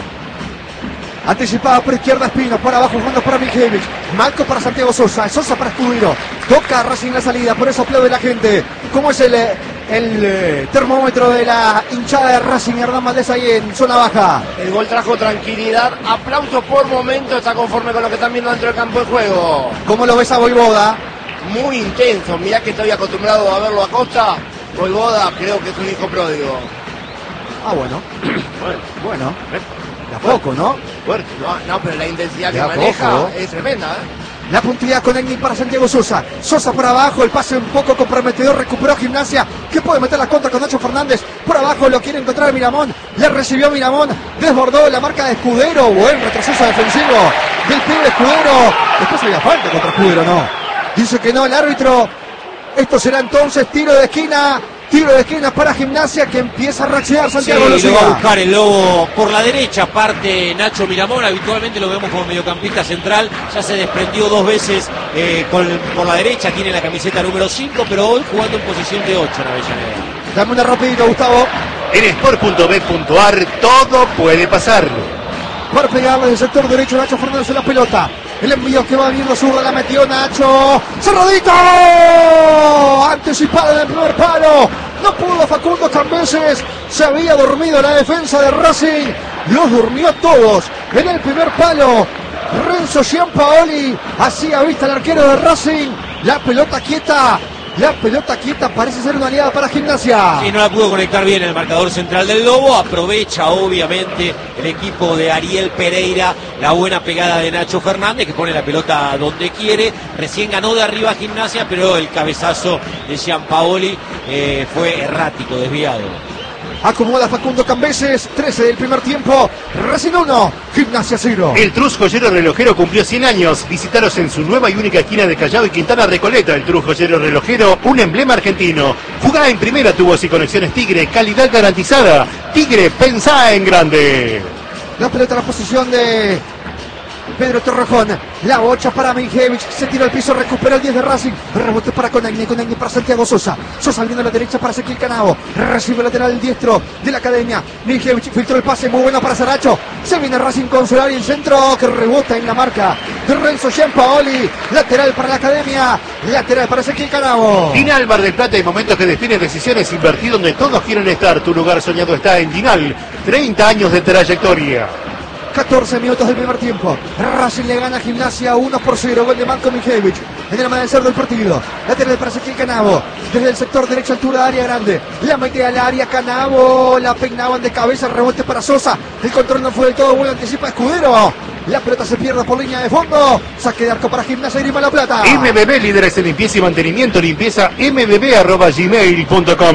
Anticipada por izquierda Espino, para abajo jugando para Miljevich. Malco para Santiago Sosa, Sosa para Escudero. Toca Racing la salida, por eso aplaude la gente. ¿Cómo es el, el eh, termómetro de la hinchada de Racing? Hernán Valdés ahí en zona baja. El gol trajo tranquilidad, aplausos por momento, está conforme con lo que están viendo dentro del campo de juego. ¿Cómo lo ves a Voivoda? Muy intenso, mirá que estoy acostumbrado a verlo a Costa. Voivoda creo que es un hijo pródigo. Ah, bueno. Bueno, Bueno. De a poco, ¿no? fuerte. No, no, pero la intensidad De que a maneja poco. es tremenda, ¿eh? La puntilidad con Egni para Santiago Sosa. Sosa por abajo, el pase un poco comprometedor. Recuperó Gimnasia, que puede meter la contra con Nacho Fernández. Por abajo lo quiere encontrar Miramón. Le recibió Miramón. Desbordó la marca de Escudero. Buen retroceso defensivo del pibe Escudero. Después había falta contra Escudero, ¿no? Dice que no el árbitro. Esto será entonces tiro de esquina. Tiro de esquina para Gimnasia, que empieza a reaccionar Santiago Sí, lo va a Lucía. buscar el Lobo por la derecha, parte Nacho Miramón. Habitualmente lo vemos como mediocampista central. Ya se desprendió dos veces eh, con, por la derecha, tiene la camiseta número cinco, pero hoy jugando en posición de ocho en Avellaneda. Dame una rapidito, Gustavo. En sport punto b punto ar todo puede pasar. Para pegarle del sector derecho, Nacho Fernández en la pelota. El envío que va viendo zurda, la metió Nacho. ¡Cerradito! Anticipada en el primer palo. No pudo Facundo Cambeses. Se había dormido la defensa de Racing. Los durmió a todos en el primer palo. Renzo Gianpaoli hacía vista al arquero de Racing. La pelota quieta. La pelota quieta parece ser una aliada para Gimnasia. Sí, no la pudo conectar bien el marcador central del Lobo. Aprovecha obviamente el equipo de Ariel Pereira la buena pegada de Nacho Fernández, que pone la pelota donde quiere. Recién ganó de arriba Gimnasia, pero el cabezazo de Gianpaoli eh, fue errático, desviado. Acomoda Facundo Cambeses, trece del primer tiempo. Racing uno, Gimnasia cero. El Trus Joyero Relojero cumplió cien años. Visitaros en su nueva y única esquina de Callao y Quintana Recoleta. El Trus Joyero Relojero, un emblema argentino. Jugá en primera, tubos y conexiones Tigre, calidad garantizada. Tigre, pensá en grande. La pelota en la posición de Pedro Torrejón. La bocha para Miljevich. Se tira al piso, recupera el diez de Racing. Rebote para Conagni, Conagni para Santiago Sosa. Sosa abriendo a la derecha para Ezequiel Canavo. Recibe el lateral diestro de la academia. Miljevich filtró el pase, muy bueno para Saracho. Se viene Racing con Solari en centro, que rebota en la marca de Renzo Gianpaoli. Lateral para la academia. Lateral para Ezequiel Canavo. Dinal Bar del Plata, hay momentos que definen decisiones. Invertir donde todos quieren estar. Tu lugar soñado está en Dinal. treinta años de trayectoria. catorce minutos del primer tiempo. Racing le gana a Gimnasia uno por cero. Gol de Marco Miljevich en el amanecer del partido. Lateral para Ezequiel Canavo. Desde el sector derecho, altura de área grande. La mete al área Canavo. La peinaban de cabeza. Rebote para Sosa. El control no fue del todo bueno. Anticipa Escudero. La pelota se pierde por línea de fondo. Saque de arco para Gimnasia y Grima La Plata. M B B, líderes en limpieza y mantenimiento. Limpieza m b b arroba gmail punto com.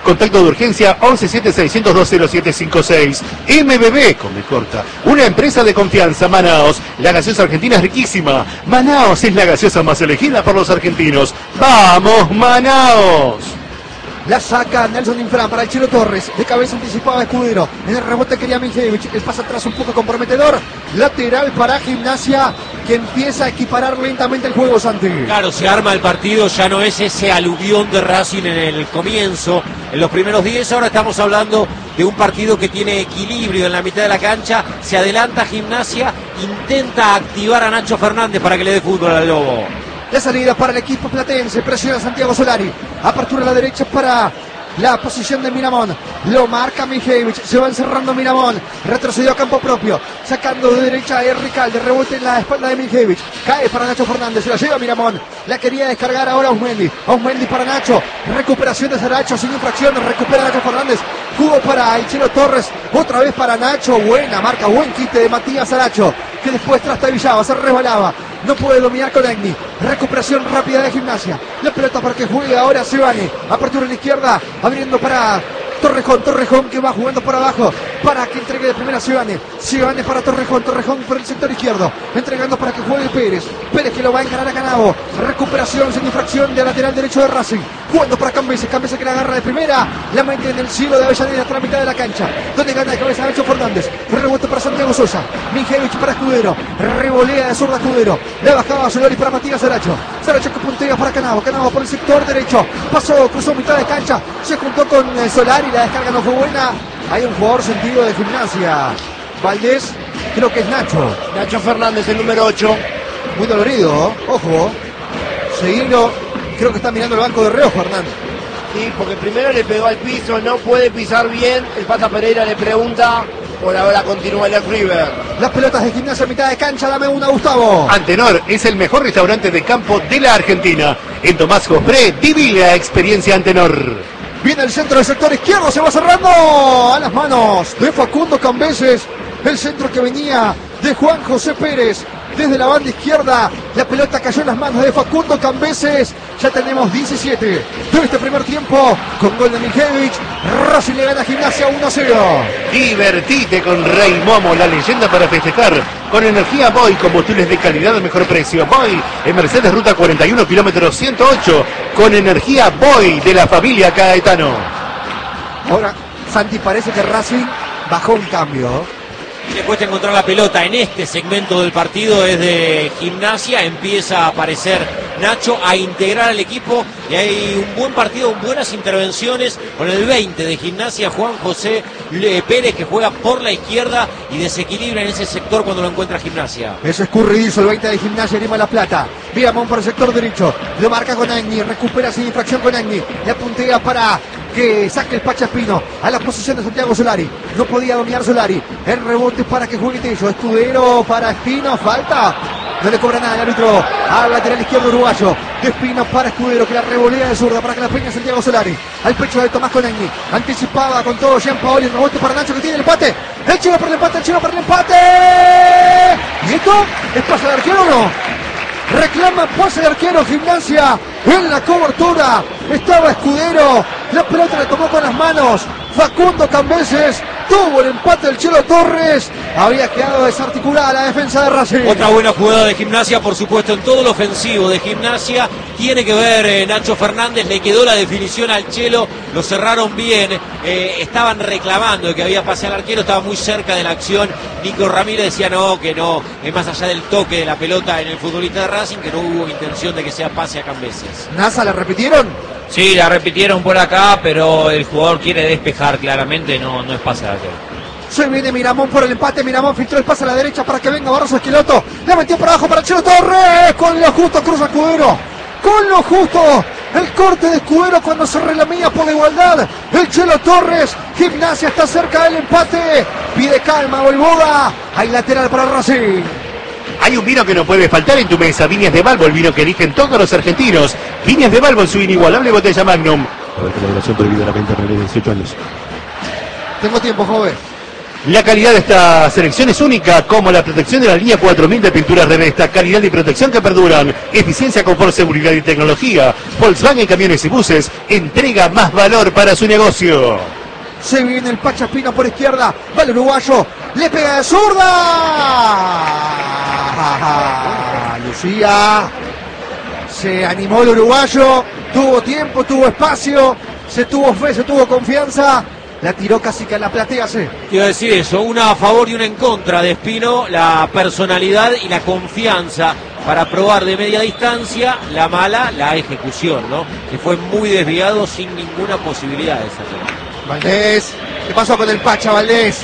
Contacto de urgencia once siete seiscientos dos cero siete cinco seis. M B B, con me corta. Una empresa de confianza, Manaos. La gaseosa argentina es riquísima. Manaos es la gaseosa más elegida por los argentinos. ¡Vamos, Manaos! La saca Nelson Infran para el Chelo Torres. De cabeza anticipaba Escudero. En el rebote quería Mijevich. El pase atrás un poco comprometedor. Lateral para Gimnasia, que empieza a equiparar lentamente el juego, Santi. Claro, se arma el partido. Ya no es ese aluvión de Racing en el comienzo, en los primeros diez. Ahora estamos hablando de un partido que tiene equilibrio en la mitad de la cancha. Se adelanta Gimnasia. Intenta activar a Nacho Fernández para que le dé fútbol al Lobo. La salida para el equipo platense, presiona Santiago Solari, apertura a la derecha para la posición de Miramón, lo marca Mijevich, se va encerrando Miramón, retrocedió a campo propio, sacando de derecha a Ricalde, rebote en la espalda de Mijevich, cae para Nacho Fernández, se la lleva Miramón, la quería descargar ahora Ausmendi, Ausmendi para Nacho, recuperación de Saracho, sin infracción, recupera Nacho Fernández, jugó para el Chelo Torres, otra vez para Nacho, buena marca, buen quite de Matías Saracho, que después trastabillaba, se resbalaba, no puede dominar con Egni, recuperación rápida de Gimnasia, la pelota para que juegue ahora Sebane, apertura en la izquierda, abriendo para Torrejón, Torrejón que va jugando por abajo, para que entregue de primera Sebane, Sebane para Torrejón, Torrejón por el sector izquierdo, entregando para que juegue Pérez, Pérez que lo va a encarar a Canavo, recuperación sin infracción de lateral derecho de Racing, jugando para Cambeses, Cambeses que la agarra de primera, la mete en el cielo de Avellaneda hasta la mitad de la cancha, donde gana de cabeza Nacho Fernández, rebote para Santiago Sosa, Mijevich para Escudero, revolea de zurda Escudero, le bajaba a Solari para Matías Saracho, Saracho que puntea para Canavo, Canavo por el sector derecho, pasó, cruzó mitad de cancha, se juntó con Solari, la descarga no fue buena, hay un jugador sentido de Gimnasia, Valdés, creo que es Nacho. Nacho Fernández, el número ocho. Muy dolorido, ojo, Seguino, creo que está mirando el banco de Reo Fernández. Sí, porque primero le pegó al piso, no puede pisar bien, el Pata Pereira le pregunta, por ahora continúa el River. Las pelotas de Gimnasia a mitad de cancha, dame una, Gustavo. Antenor es el mejor restaurante de campo de la Argentina. En Tomás Jospré, viví la experiencia Antenor. Viene el centro del sector izquierdo, se va cerrando a las manos de Facundo Cambeses. El centro que venía de Juan José Pérez desde la banda izquierda. La pelota cayó en las manos de Facundo Cambeses. Ya tenemos diecisiete de este primer tiempo con gol de Mijevich. Racing le gana a Gimnasia uno a cero. Divertite con Rey Momo, la leyenda para festejar. Con energía Boy, combustibles de calidad al mejor precio. Boy en Mercedes Ruta cuarenta y uno, kilómetro ciento ocho. Con energía Boy de la familia Caetano. Ahora, Santi, parece que Racing bajó un cambio. Le cuesta encontrar la pelota en este segmento del partido desde Gimnasia. Empieza a aparecer Nacho, a integrar al equipo y hay un buen partido, buenas intervenciones con el veinte de Gimnasia, Juan José Pérez, que juega por la izquierda y desequilibra en ese sector cuando lo encuentra Gimnasia. Eso es escurridizo, el veinte de Gimnasia, Lima La Plata. Miramón por el sector derecho, lo marca con Agni, recupera sin infracción con Agni, la puntea para que saque el Pacha Espino a la posición de Santiago Solari. No podía dominar Solari. El rebote para que juegue Tello. Escudero para Espino. Falta. No le cobra nada el árbitro al lateral izquierdo uruguayo. De Espino para Escudero, que la revolea de zurda para que la peña Santiago Solari. Al pecho de Tomás Conagni. Anticipaba con todo Jean Paoli. El rebote para Nacho, que tiene el empate. El Chino para el empate. El Chino para el empate. ¿Y esto es pase de arquero o no? Reclama pase de arquero Gimnasia en la cobertura. Estaba Escudero. La pelota le tomó con las manos Facundo Cambeses. Tuvo el empate del Chelo Torres. Había quedado desarticulada la defensa de Racing. Otra buena jugada de Gimnasia, por supuesto, en todo lo ofensivo de Gimnasia. Tiene que ver eh, Nacho Fernández. Le quedó la definición al Chelo. Lo cerraron bien. Eh, estaban reclamando de que había pase al arquero. Estaba muy cerca de la acción. Nico Ramírez decía no, que no. Es más allá del toque de la pelota en el futbolista de Racing, que no hubo intención de que sea pase a Cambeses. ¿Nasa la repitieron? Sí, la repitieron por acá, pero el jugador quiere despejar claramente, no, no es pase de arquero. Se viene Miramón por el empate. Miramón filtró el pase a la derecha para que venga Barroso Esquiloto. Le metió por abajo para Chelo Torres. Con lo justo cruza Escudero. Con lo justo. El corte de Escudero cuando se relamía por la igualdad. El Chelo Torres. Gimnasia está cerca del empate. Pide calma Volvoda. Hay lateral para Racing. Hay un vino que no puede faltar en tu mesa. Viñas de Balbo, el vino que eligen todos los argentinos. Viñas de Balbo en su inigualable botella Magnum. A ver, colaboración prohibida a la venta menores de dieciocho años. Tengo tiempo, joven. La calidad de esta selección es única, como la protección de la línea cuatro mil de pinturas Revesta, calidad y protección que perduran, eficiencia, confort, seguridad y tecnología. Volkswagen Camiones y Buses entrega más valor para su negocio. Se viene el Pachapino por izquierda, va el uruguayo, le pega de zurda. Lucía, se animó el uruguayo, tuvo tiempo, tuvo espacio, se tuvo fe, se tuvo confianza. La tiró casi que a la platea, sí. Quiero decir eso, una a favor y una en contra de Espino, la personalidad y la confianza para probar de media distancia, la mala, la ejecución, ¿no? Que fue muy desviado sin ninguna posibilidad de sacar. Valdés, ¿qué pasó con el Pacha, Valdés?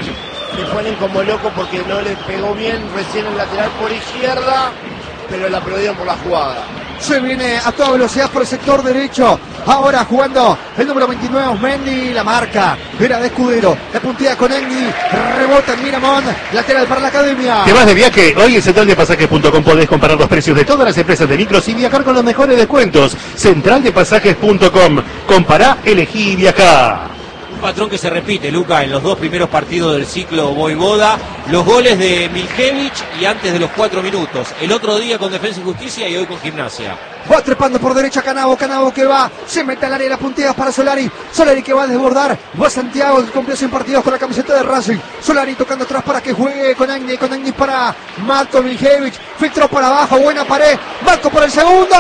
Se ponen como locos porque no les pegó bien recién el lateral por izquierda, pero la aplaudieron por la jugada. Se viene a toda velocidad por el sector derecho. Ahora jugando el número veintinueve, Osmendi, la marca. Era de Escudero. La puntilla con Engdi. Rebota en Miramón. Lateral para la academia. ¿Te vas de viaje? Hoy en central de pasajes punto com podés comparar los precios de todas las empresas de micros y viajar con los mejores descuentos. central de pasajes punto com. Compará, elegí y viajá. Un patrón que se repite, Luca, en los dos primeros partidos del ciclo Voivoda. Los goles de Miljevich y antes de los cuatro minutos. El otro día con Defensa y Justicia y hoy con Gimnasia. Va trepando por derecha Canavo, Canavo que va, se mete al área de la puntilla para Solari, Solari que va a desbordar, va Santiago que cumplió cien partidos con la camiseta de Racing, Solari tocando atrás para que juegue con Agni, con Agni para Marco Miljevich, filtró para abajo, buena pared, Marco por el segundo,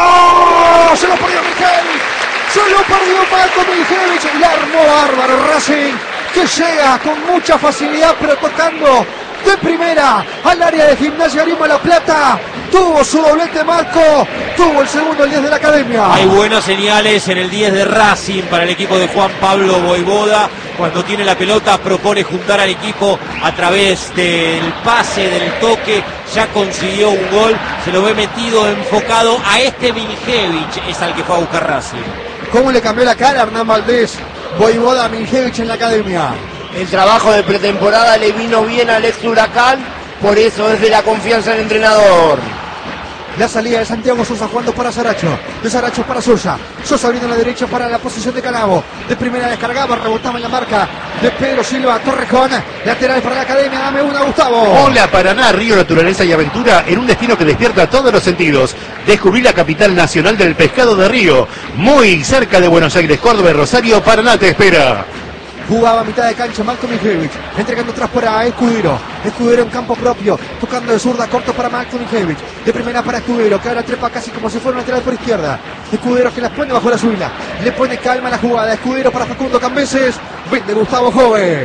se lo perdió Miljevich, se lo perdió Marco Miljevich, la armó bárbaro Racing, que llega con mucha facilidad pero tocando de primera al área de Gimnasia Grima La Plata. Tuvo su doblete Marco, tuvo el segundo el diez de la academia. Hay buenas señales en el diez de Racing para el equipo de Juan Pablo Voivoda. Cuando tiene la pelota propone juntar al equipo a través del pase, del toque. Ya consiguió un gol, se lo ve metido, enfocado a este Miljevich, es al que fue a buscar Racing. ¿Cómo le cambió la cara a Hernán Valdés? Voivoda Miljevich en la academia. El trabajo de pretemporada le vino bien al ex Huracán, por eso es de la confianza del entrenador. La salida de Santiago Sosa jugando para Saracho. De Saracho para Sosa. Sosa abriendo a la derecha para la posición de Canavo. De primera descargaba, rebotaba en la marca de Pedro Silva. Torrejón. Lateral para la academia. Dame una, Gustavo. Hola Paraná, Río, Naturaleza y Aventura en un destino que despierta todos los sentidos. Descubrí la capital nacional del pescado de Río. Muy cerca de Buenos Aires, Córdoba y Rosario. Paraná te espera. Jugaba a mitad de cancha Marco Miljevich, entregando atrás para Escudero, Escudero en campo propio, tocando de zurda corto para Marco Miljevich, de primera para Escudero, que ahora trepa casi como si fuera un lateral por izquierda, Escudero que las pone bajo la suela, le pone calma a la jugada, Escudero para Facundo Cambeses, vende Gustavo Joven.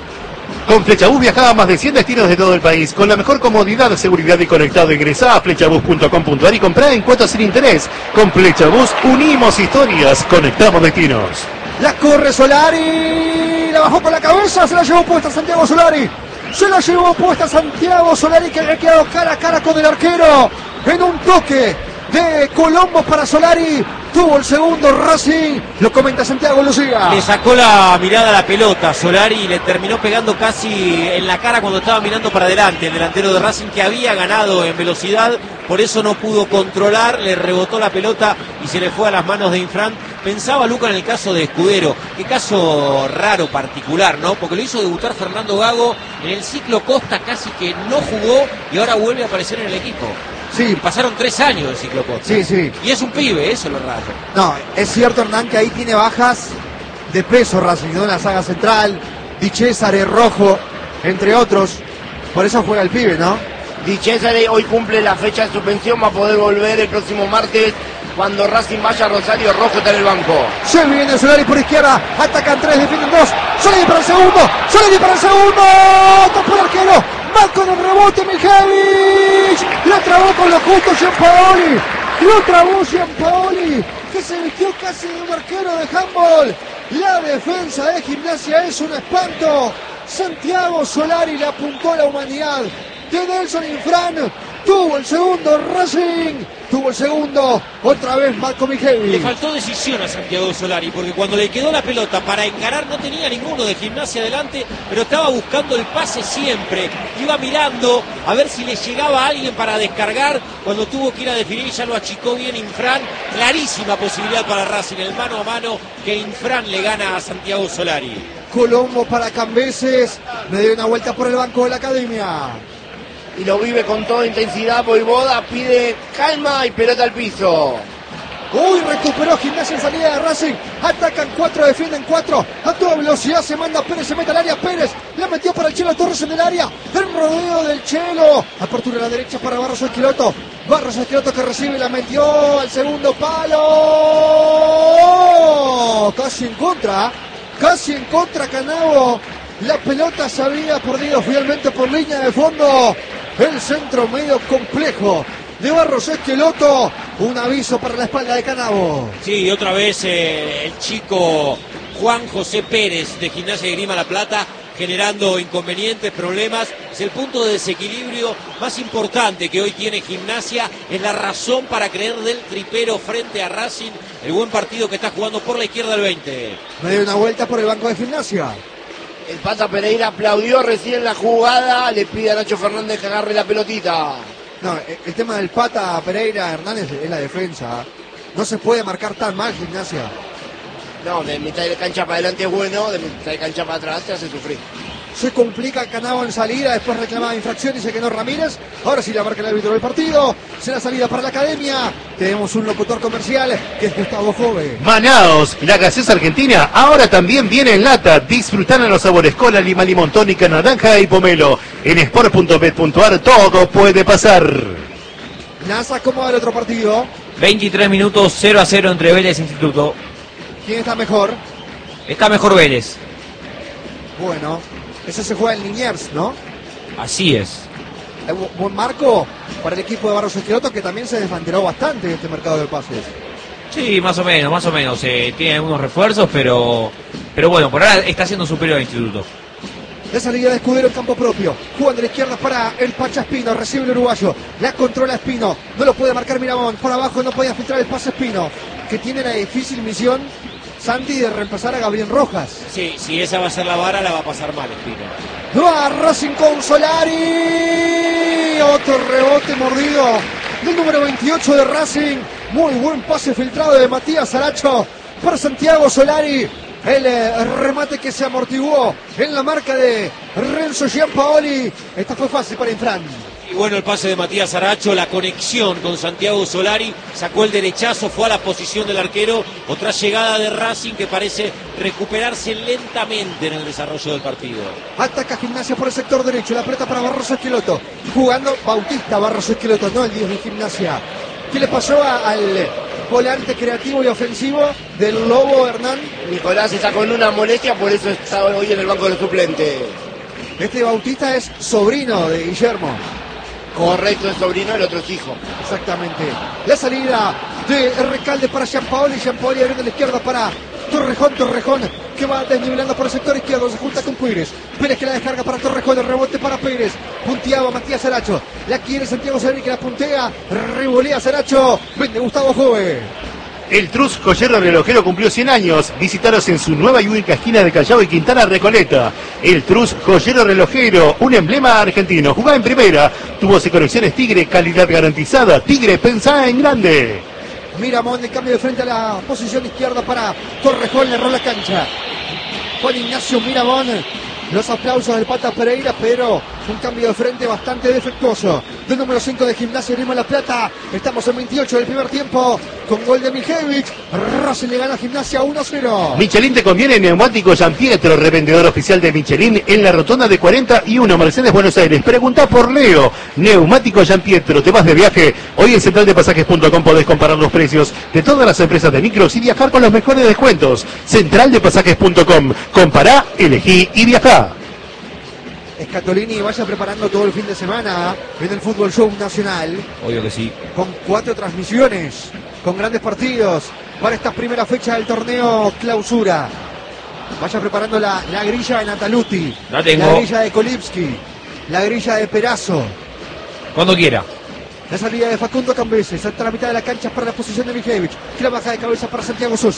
Con Flechabús viajaba a más de cien destinos de todo el país, con la mejor comodidad, seguridad y conectado. Ingresá a flechabús punto com punto a r y comprá en cuotas sin interés. Con Flechabús unimos historias, conectamos destinos. La corre Solari, la bajó con la cabeza, se la llevó puesta Santiago Solari. Se la llevó puesta Santiago Solari, que había quedado cara a cara con el arquero. En un toque de Colombo para Solari. Tuvo el segundo Racing, lo comenta Santiago Lucía. Le sacó la mirada a la pelota Solari y le terminó pegando casi en la cara cuando estaba mirando para adelante. El delantero de Racing, que había ganado en velocidad, por eso no pudo controlar, le rebotó la pelota y se le fue a las manos de Infran. Pensaba Luca en el caso de Escudero, qué caso raro, particular, ¿no? Porque lo hizo debutar Fernando Gago en el ciclo Costa, casi que no jugó y ahora vuelve a aparecer en el equipo. Sí. Pasaron tres años del ciclo Costa. Sí, sí. Y es un pibe, eso es lo raro. No, es cierto, Hernán, que ahí tiene bajas de peso Racing, ¿no? En la saga central, Di Césare, Rojo, entre otros. Por eso juega el pibe, ¿no? Di Césare hoy cumple la fecha de suspensión, va a poder volver el próximo martes cuando Racing vaya a Rosario. Rojo está en el banco. Se viene Solari por izquierda, atacan tres, defienden dos. Solari para el segundo, Solari para el segundo. Topó el arquero, va con el rebote Miljevich. La trabó con lo justo Gianpaoli. Lo trabó Gianpaoli, que se vistió casi de un arquero de handball. La defensa de Gimnasia es un espanto. Santiago Solari le apuntó a la humanidad de Nelson Infran. Tuvo el segundo Racing, tuvo el segundo, otra vez Marco Miljevich. Le faltó decisión a Santiago Solari, porque cuando le quedó la pelota para encarar no tenía ninguno de Gimnasia adelante, pero estaba buscando el pase siempre, iba mirando a ver si le llegaba a alguien para descargar. Cuando tuvo que ir a definir ya lo achicó bien Infran. Clarísima posibilidad para Racing, el mano a mano que Infran le gana a Santiago Solari. Colombo para Cambeses. Me dio una vuelta por el banco de la academia. Y lo vive con toda intensidad. Voivoda pide calma y pelota al piso. Uy, recuperó Gimnasia en salida de Racing. Atacan cuatro, defienden cuatro. A toda velocidad se manda Pérez, se mete al área. Pérez la metió para el Chelo Torres en el área. El rodeo del Chelo. Apertura a la derecha para Barros Esqueloto. Barros Esqueloto que recibe y la metió al segundo palo. Casi en contra. Casi en contra Canavo. La pelota se había perdido finalmente por línea de fondo. El centro medio complejo de Barros Esqueloto. Un aviso para la espalda de Canavo. Sí, otra vez eh, el chico Juan José Pérez de Gimnasia de Grima La Plata generando inconvenientes, problemas. Es el punto de desequilibrio más importante que hoy tiene Gimnasia. Es la razón para creer del tripero frente a Racing. El buen partido que está jugando por la izquierda del veinte. Me dio una vuelta por el banco de Gimnasia. El Pata Pereira aplaudió recién la jugada. Le pide a Nacho Fernández que agarre la pelotita. No, el tema del Pata Pereira Hernández es la defensa. No se puede marcar tan mal Gimnasia. No, de mitad de cancha para adelante es bueno, de mitad de cancha para atrás te hace sufrir. Se complica Canavo en salida, después reclamaba infracción, dice que no Ramírez. Ahora sí la marca el árbitro del partido. Será salida para la academia. Tenemos un locutor comercial que es Gustavo Jove. Manaos, la gaseosa argentina, ahora también viene en lata. Disfrutar en los sabores cola, lima, limón, tónica, naranja y pomelo. En sport punto bet punto ar todo puede pasar. NASA, ¿cómo va el otro partido? veintitrés minutos, cero a cero entre Vélez e Instituto. ¿Quién está mejor? Está mejor Vélez. Bueno, eso se juega en Liniers, ¿no? Así es. Eh, Buen marco para el equipo de Barros Esqueloto, que también se desbanderó bastante en este mercado de pases. Sí, más o menos, más o menos. Eh, tiene algunos refuerzos, pero pero bueno, por ahora está siendo superior al Instituto. La salida de Escudero en campo propio. Juan de la izquierda para el Pacha Espino. Recibe el uruguayo. La controla Espino. No lo puede marcar Miramón. Por abajo no podía filtrar el pase Espino, que tiene la difícil misión, Santi, de reemplazar a Gabriel Rojas. Sí, si esa va a ser la vara, la va a pasar mal, Espino. Va Racing con Solari. Otro rebote mordido del número veintiocho de Racing. Muy buen pase filtrado de Matías Saracho para Santiago Solari. El eh, remate que se amortiguó en la marca de Renzo Giampaoli. Esta fue fácil para Infran. Y bueno, el pase de Matías Aracho, la conexión con Santiago Solari, sacó el derechazo, fue a la posición del arquero. Otra llegada de Racing que parece recuperarse lentamente en el desarrollo del partido. Ataca Gimnasia por el sector derecho, la pelota para Barros Esqueloto. Jugando Bautista Barros Esqueloto, no el diez de Gimnasia. ¿Qué le pasó a, al volante creativo y ofensivo del Lobo Hernán? Nicolás se sacó en una molestia, por eso está hoy en el banco de los suplentes. Este Bautista es sobrino de Guillermo. Correcto, el sobrino, el otro es hijo. Exactamente. La salida de Recalde para Giampaoli. Giampaoli abriendo a la izquierda para Torrejón. Torrejón que va desnivelando por el sector izquierdo. Se junta con Pérez. Pérez que la descarga para Torrejón. El rebote para Pérez. Punteaba Matías Saracho. La quiere Santiago Solari que la puntea. Revolea Saracho. Vende Gustavo Jove. El Trus Joyero Relojero cumplió cien años. Visítanos en su nueva y única esquina de Callao y Quintana Recoleta. El Trus Joyero Relojero, un emblema argentino. Jugá en primera. Tubos y conexiones Tigre, calidad garantizada. Tigre, pensá en grande. Miramón de cambio de frente a la posición izquierda para Torrejón. Le erró la cancha. Juan Ignacio Miramón. Los aplausos del Pata Pereira, pero un cambio de frente bastante defectuoso. Del número cinco de Gimnasia Grima La Plata. Estamos en veintiocho del primer tiempo con gol de Mijevich. Racing le gana a Gimnasia uno a cero. Michelin te conviene, neumático Gian Pietro, revendedor oficial de Michelin en la rotonda de cuarenta y uno, Mercedes, Buenos Aires. Pregunta por Leo. Neumático Gian Pietro, te vas de viaje. Hoy en central de pasajes punto com podés comparar los precios de todas las empresas de micros y viajar con los mejores descuentos. central de pasajes punto com. Compará, elegí y viajá. Scatolini vaya preparando todo el fin de semana en el Fútbol Show Nacional. Obvio que sí. Con cuatro transmisiones, con grandes partidos para esta primera fecha del torneo Clausura. Vaya preparando la, la grilla de Nataluti, La tengo. la grilla de Kolipski, la grilla de Perazo. Cuando quiera. La salida de Facundo Cambeses, hasta la mitad de la cancha para la posición de Mijevich, que la baja de cabeza para Santiago Sosa.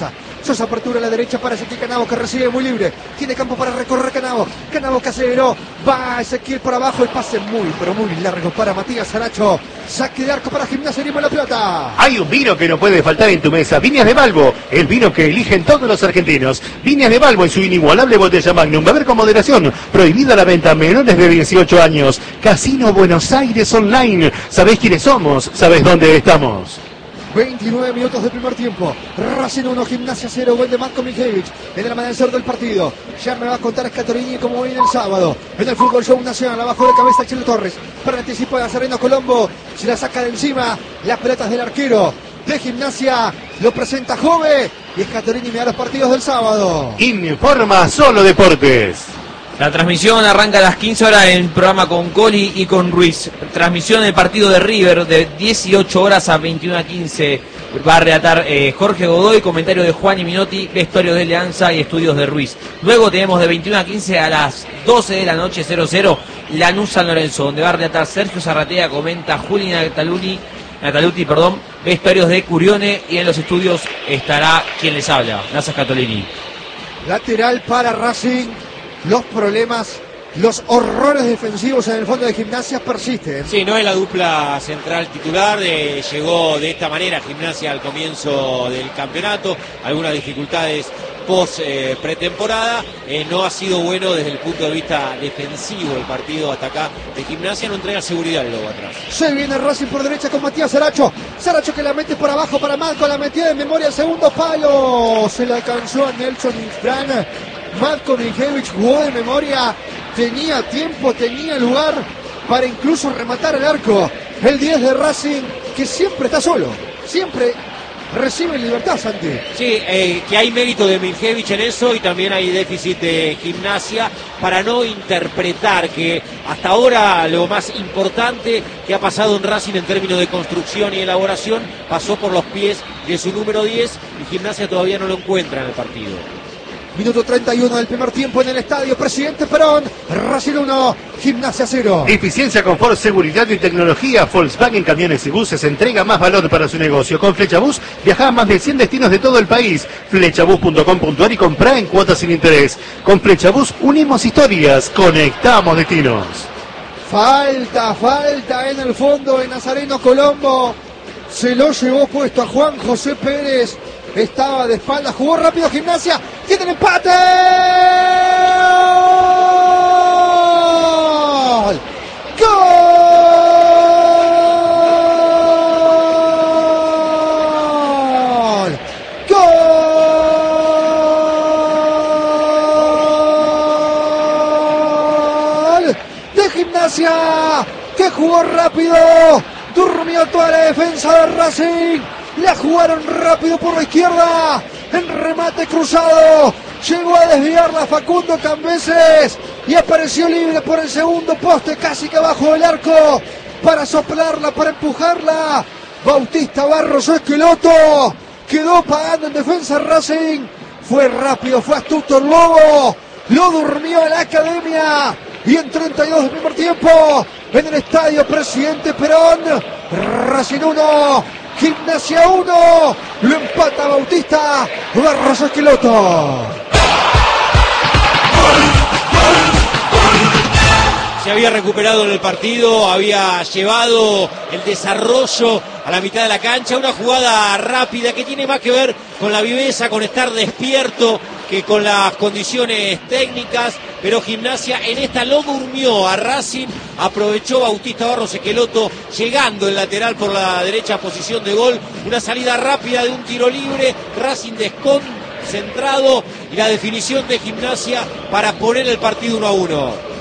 Sosa apertura a la derecha para Ezequiel Canavos, que recibe muy libre. Tiene campo para recorrer Canavos. Canavos que aceleró. Va Ezequiel por abajo. El pase muy, pero muy largo para Matías Saracho. Saque de arco para Gimnasia Grima La Plata. Hay un vino que no puede faltar en tu mesa. Viñas de Balbo, el vino que eligen todos los argentinos. Viñas de Balbo en su inigualable botella Magnum. Beber con moderación. Prohibida la venta a menores de dieciocho años. Casino Buenos Aires Online. ¿Sabés quiénes somos? ¿Sabés dónde estamos? veintinueve minutos del primer tiempo. Racing uno, Gimnasia cero. Gol de Matko Mijevic en el amanecer del partido. Ya me va a contar Scatorini como viene el sábado. En el Fútbol Show Nacional, abajo de cabeza Chelo Torres. Para el anticipo de Nazareno Colombo. Se la saca de encima. Las pelotas del arquero de Gimnasia. Lo presenta Jove. Y Scatorini me da los partidos del sábado. Informa Solo Deportes. La transmisión arranca a las quince horas en el programa con Coli y con Ruiz. Transmisión del partido de River de dieciocho horas a veintiuna a quince. Va a relatar eh, Jorge Godoy, comentario de Juan y Minotti, vestuarios de Leanza y estudios de Ruiz. Luego tenemos de veintiuna a quince a las doce de la noche, cero cero, Lanús San Lorenzo, donde va a relatar Sergio Zarratea, comenta Juli Nataluni, Nataluti, perdón, vestuarios de Curione, y en los estudios estará quien les habla, Nasa Scatolini. Lateral para Racing. Los problemas, los horrores defensivos en el fondo de Gimnasia persisten. Sí, no es la dupla central titular, eh, llegó de esta manera Gimnasia al comienzo del campeonato, algunas dificultades post eh, pretemporada, eh, no ha sido bueno desde el punto de vista defensivo el partido hasta acá de Gimnasia, no entrega seguridad el lobo atrás. Se viene Racing por derecha con Matías Saracho, Saracho que la mete por abajo para Marco, la metió de memoria al segundo palo, se la alcanzó a Nelson Infran. Matko Mijevic jugó de memoria, tenía tiempo, tenía lugar para incluso rematar el arco. El diez de Racing, que siempre está solo, siempre recibe libertad, Santi. Sí, eh, que hay mérito de Mijevic en eso y también hay déficit de Gimnasia para no interpretar que hasta ahora lo más importante que ha pasado en Racing en términos de construcción y elaboración pasó por los pies de su número diez y Gimnasia todavía no lo encuentra en el partido. Minuto treinta y uno del primer tiempo en el estadio Presidente Perón. Racing uno, Gimnasia cero. Eficiencia, confort, seguridad y tecnología. Volkswagen Camiones y Buses entrega más valor para su negocio. Con Flechabús viaja a más de cien destinos de todo el país. Flechabús punto com punto a r y compra en cuotas sin interés. Con Flechabús unimos historias, conectamos destinos. Falta, falta en el fondo de Nazareno Colombo. Se lo llevó puesto a Juan José Pérez. Estaba de espalda, jugó rápido Gimnasia. ¡Tiene el empate! ¡Gol! ¡Gol! ¡Gol! De Gimnasia, que jugó rápido. Durmió toda la defensa de Racing. La jugaron rápido por la izquierda. En remate cruzado. Llegó a desviarla Facundo Cambeses. Y apareció libre por el segundo poste. Casi que abajo del arco. Para soplarla, para empujarla. Bautista Barros Esqueloto. Quedó pagando en defensa Racing. Fue rápido, fue astuto el Lobo. Lo durmió a la academia. Y en treinta y dos del primer tiempo. En el estadio Presidente Perón. Racing uno. Gimnasia uno, lo empata Bautista Barros Esqueloto. Se había recuperado en el partido, había llevado el desarrollo a la mitad de la cancha, una jugada rápida que tiene más que ver con la viveza, con estar despierto, que con las condiciones técnicas, pero Gimnasia en esta lo durmió a Racing, aprovechó Bautista Barros Esqueloto llegando el lateral por la derecha, posición de gol, una salida rápida de un tiro libre, Racing desconcentrado y la definición de Gimnasia para poner el partido uno a uno.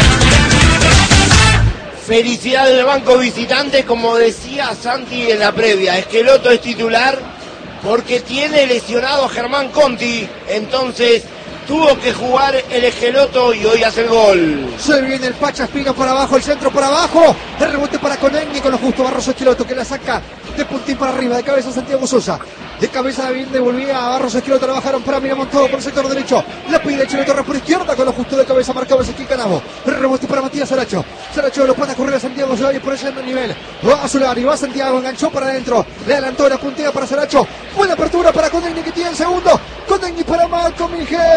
Felicidad del banco visitante, como decía Santi en la previa. Esqueloto es titular porque tiene lesionado a Germán Conti. Entonces tuvo que jugar el Esqueloto y hoy hace el gol. Se viene el Pacha Espino por abajo, el centro por abajo. El rebote para Conegni con lo justo. Barros Esqueloto que la saca de puntín para arriba. De cabeza Santiago Sosa. De cabeza bien devolvía a Barros Esqueloto. La bajaron para Miramontodo por el sector derecho. La pide Chelo Torres por izquierda con lo justo de cabeza. Marcaba Ezequiel Canavo. El rebote para Matías Saracho. Saracho lo pone a correr a Santiago. Se va por allá en el nivel. Va a Solari. Va Santiago. Enganchó para adentro. Le adelantó la puntilla para Saracho. Buena apertura para Conegni que tiene el segundo. Conegni para Malcolm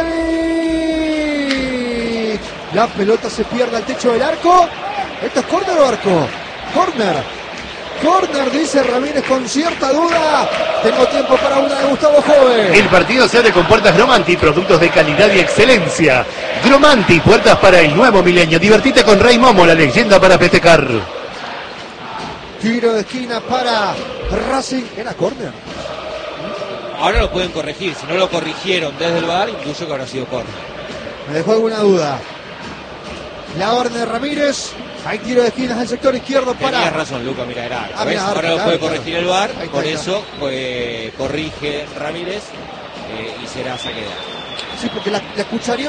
Heavy. La pelota se pierde al techo del arco. ¿Esto es córner o arco? Córner. Córner, dice Ramírez con cierta duda. Tengo tiempo para una de Gustavo Joven. El partido se abre con puertas Gromanti, productos de calidad y excelencia. Gromanti, puertas para el nuevo milenio. Divertite con Rey Momo, la leyenda para festejar. Tiro de esquina para Racing. ¿Era córner? Ahora lo pueden corregir. Si no lo corrigieron desde el V A R, incluso que habrá sido córner. Me dejó alguna duda. La orden de Ramírez. Hay tiro de esquina en el sector izquierdo para... Tenías razón, Luca, mira, era arco. Ah, ¿Ves? mira, Ahora arco, lo puede claro, corregir claro. el V A R, Ahí está, por ahí está. eso pues, corrige Ramírez eh, y será saque de arco. Sí, porque la, la cuchareó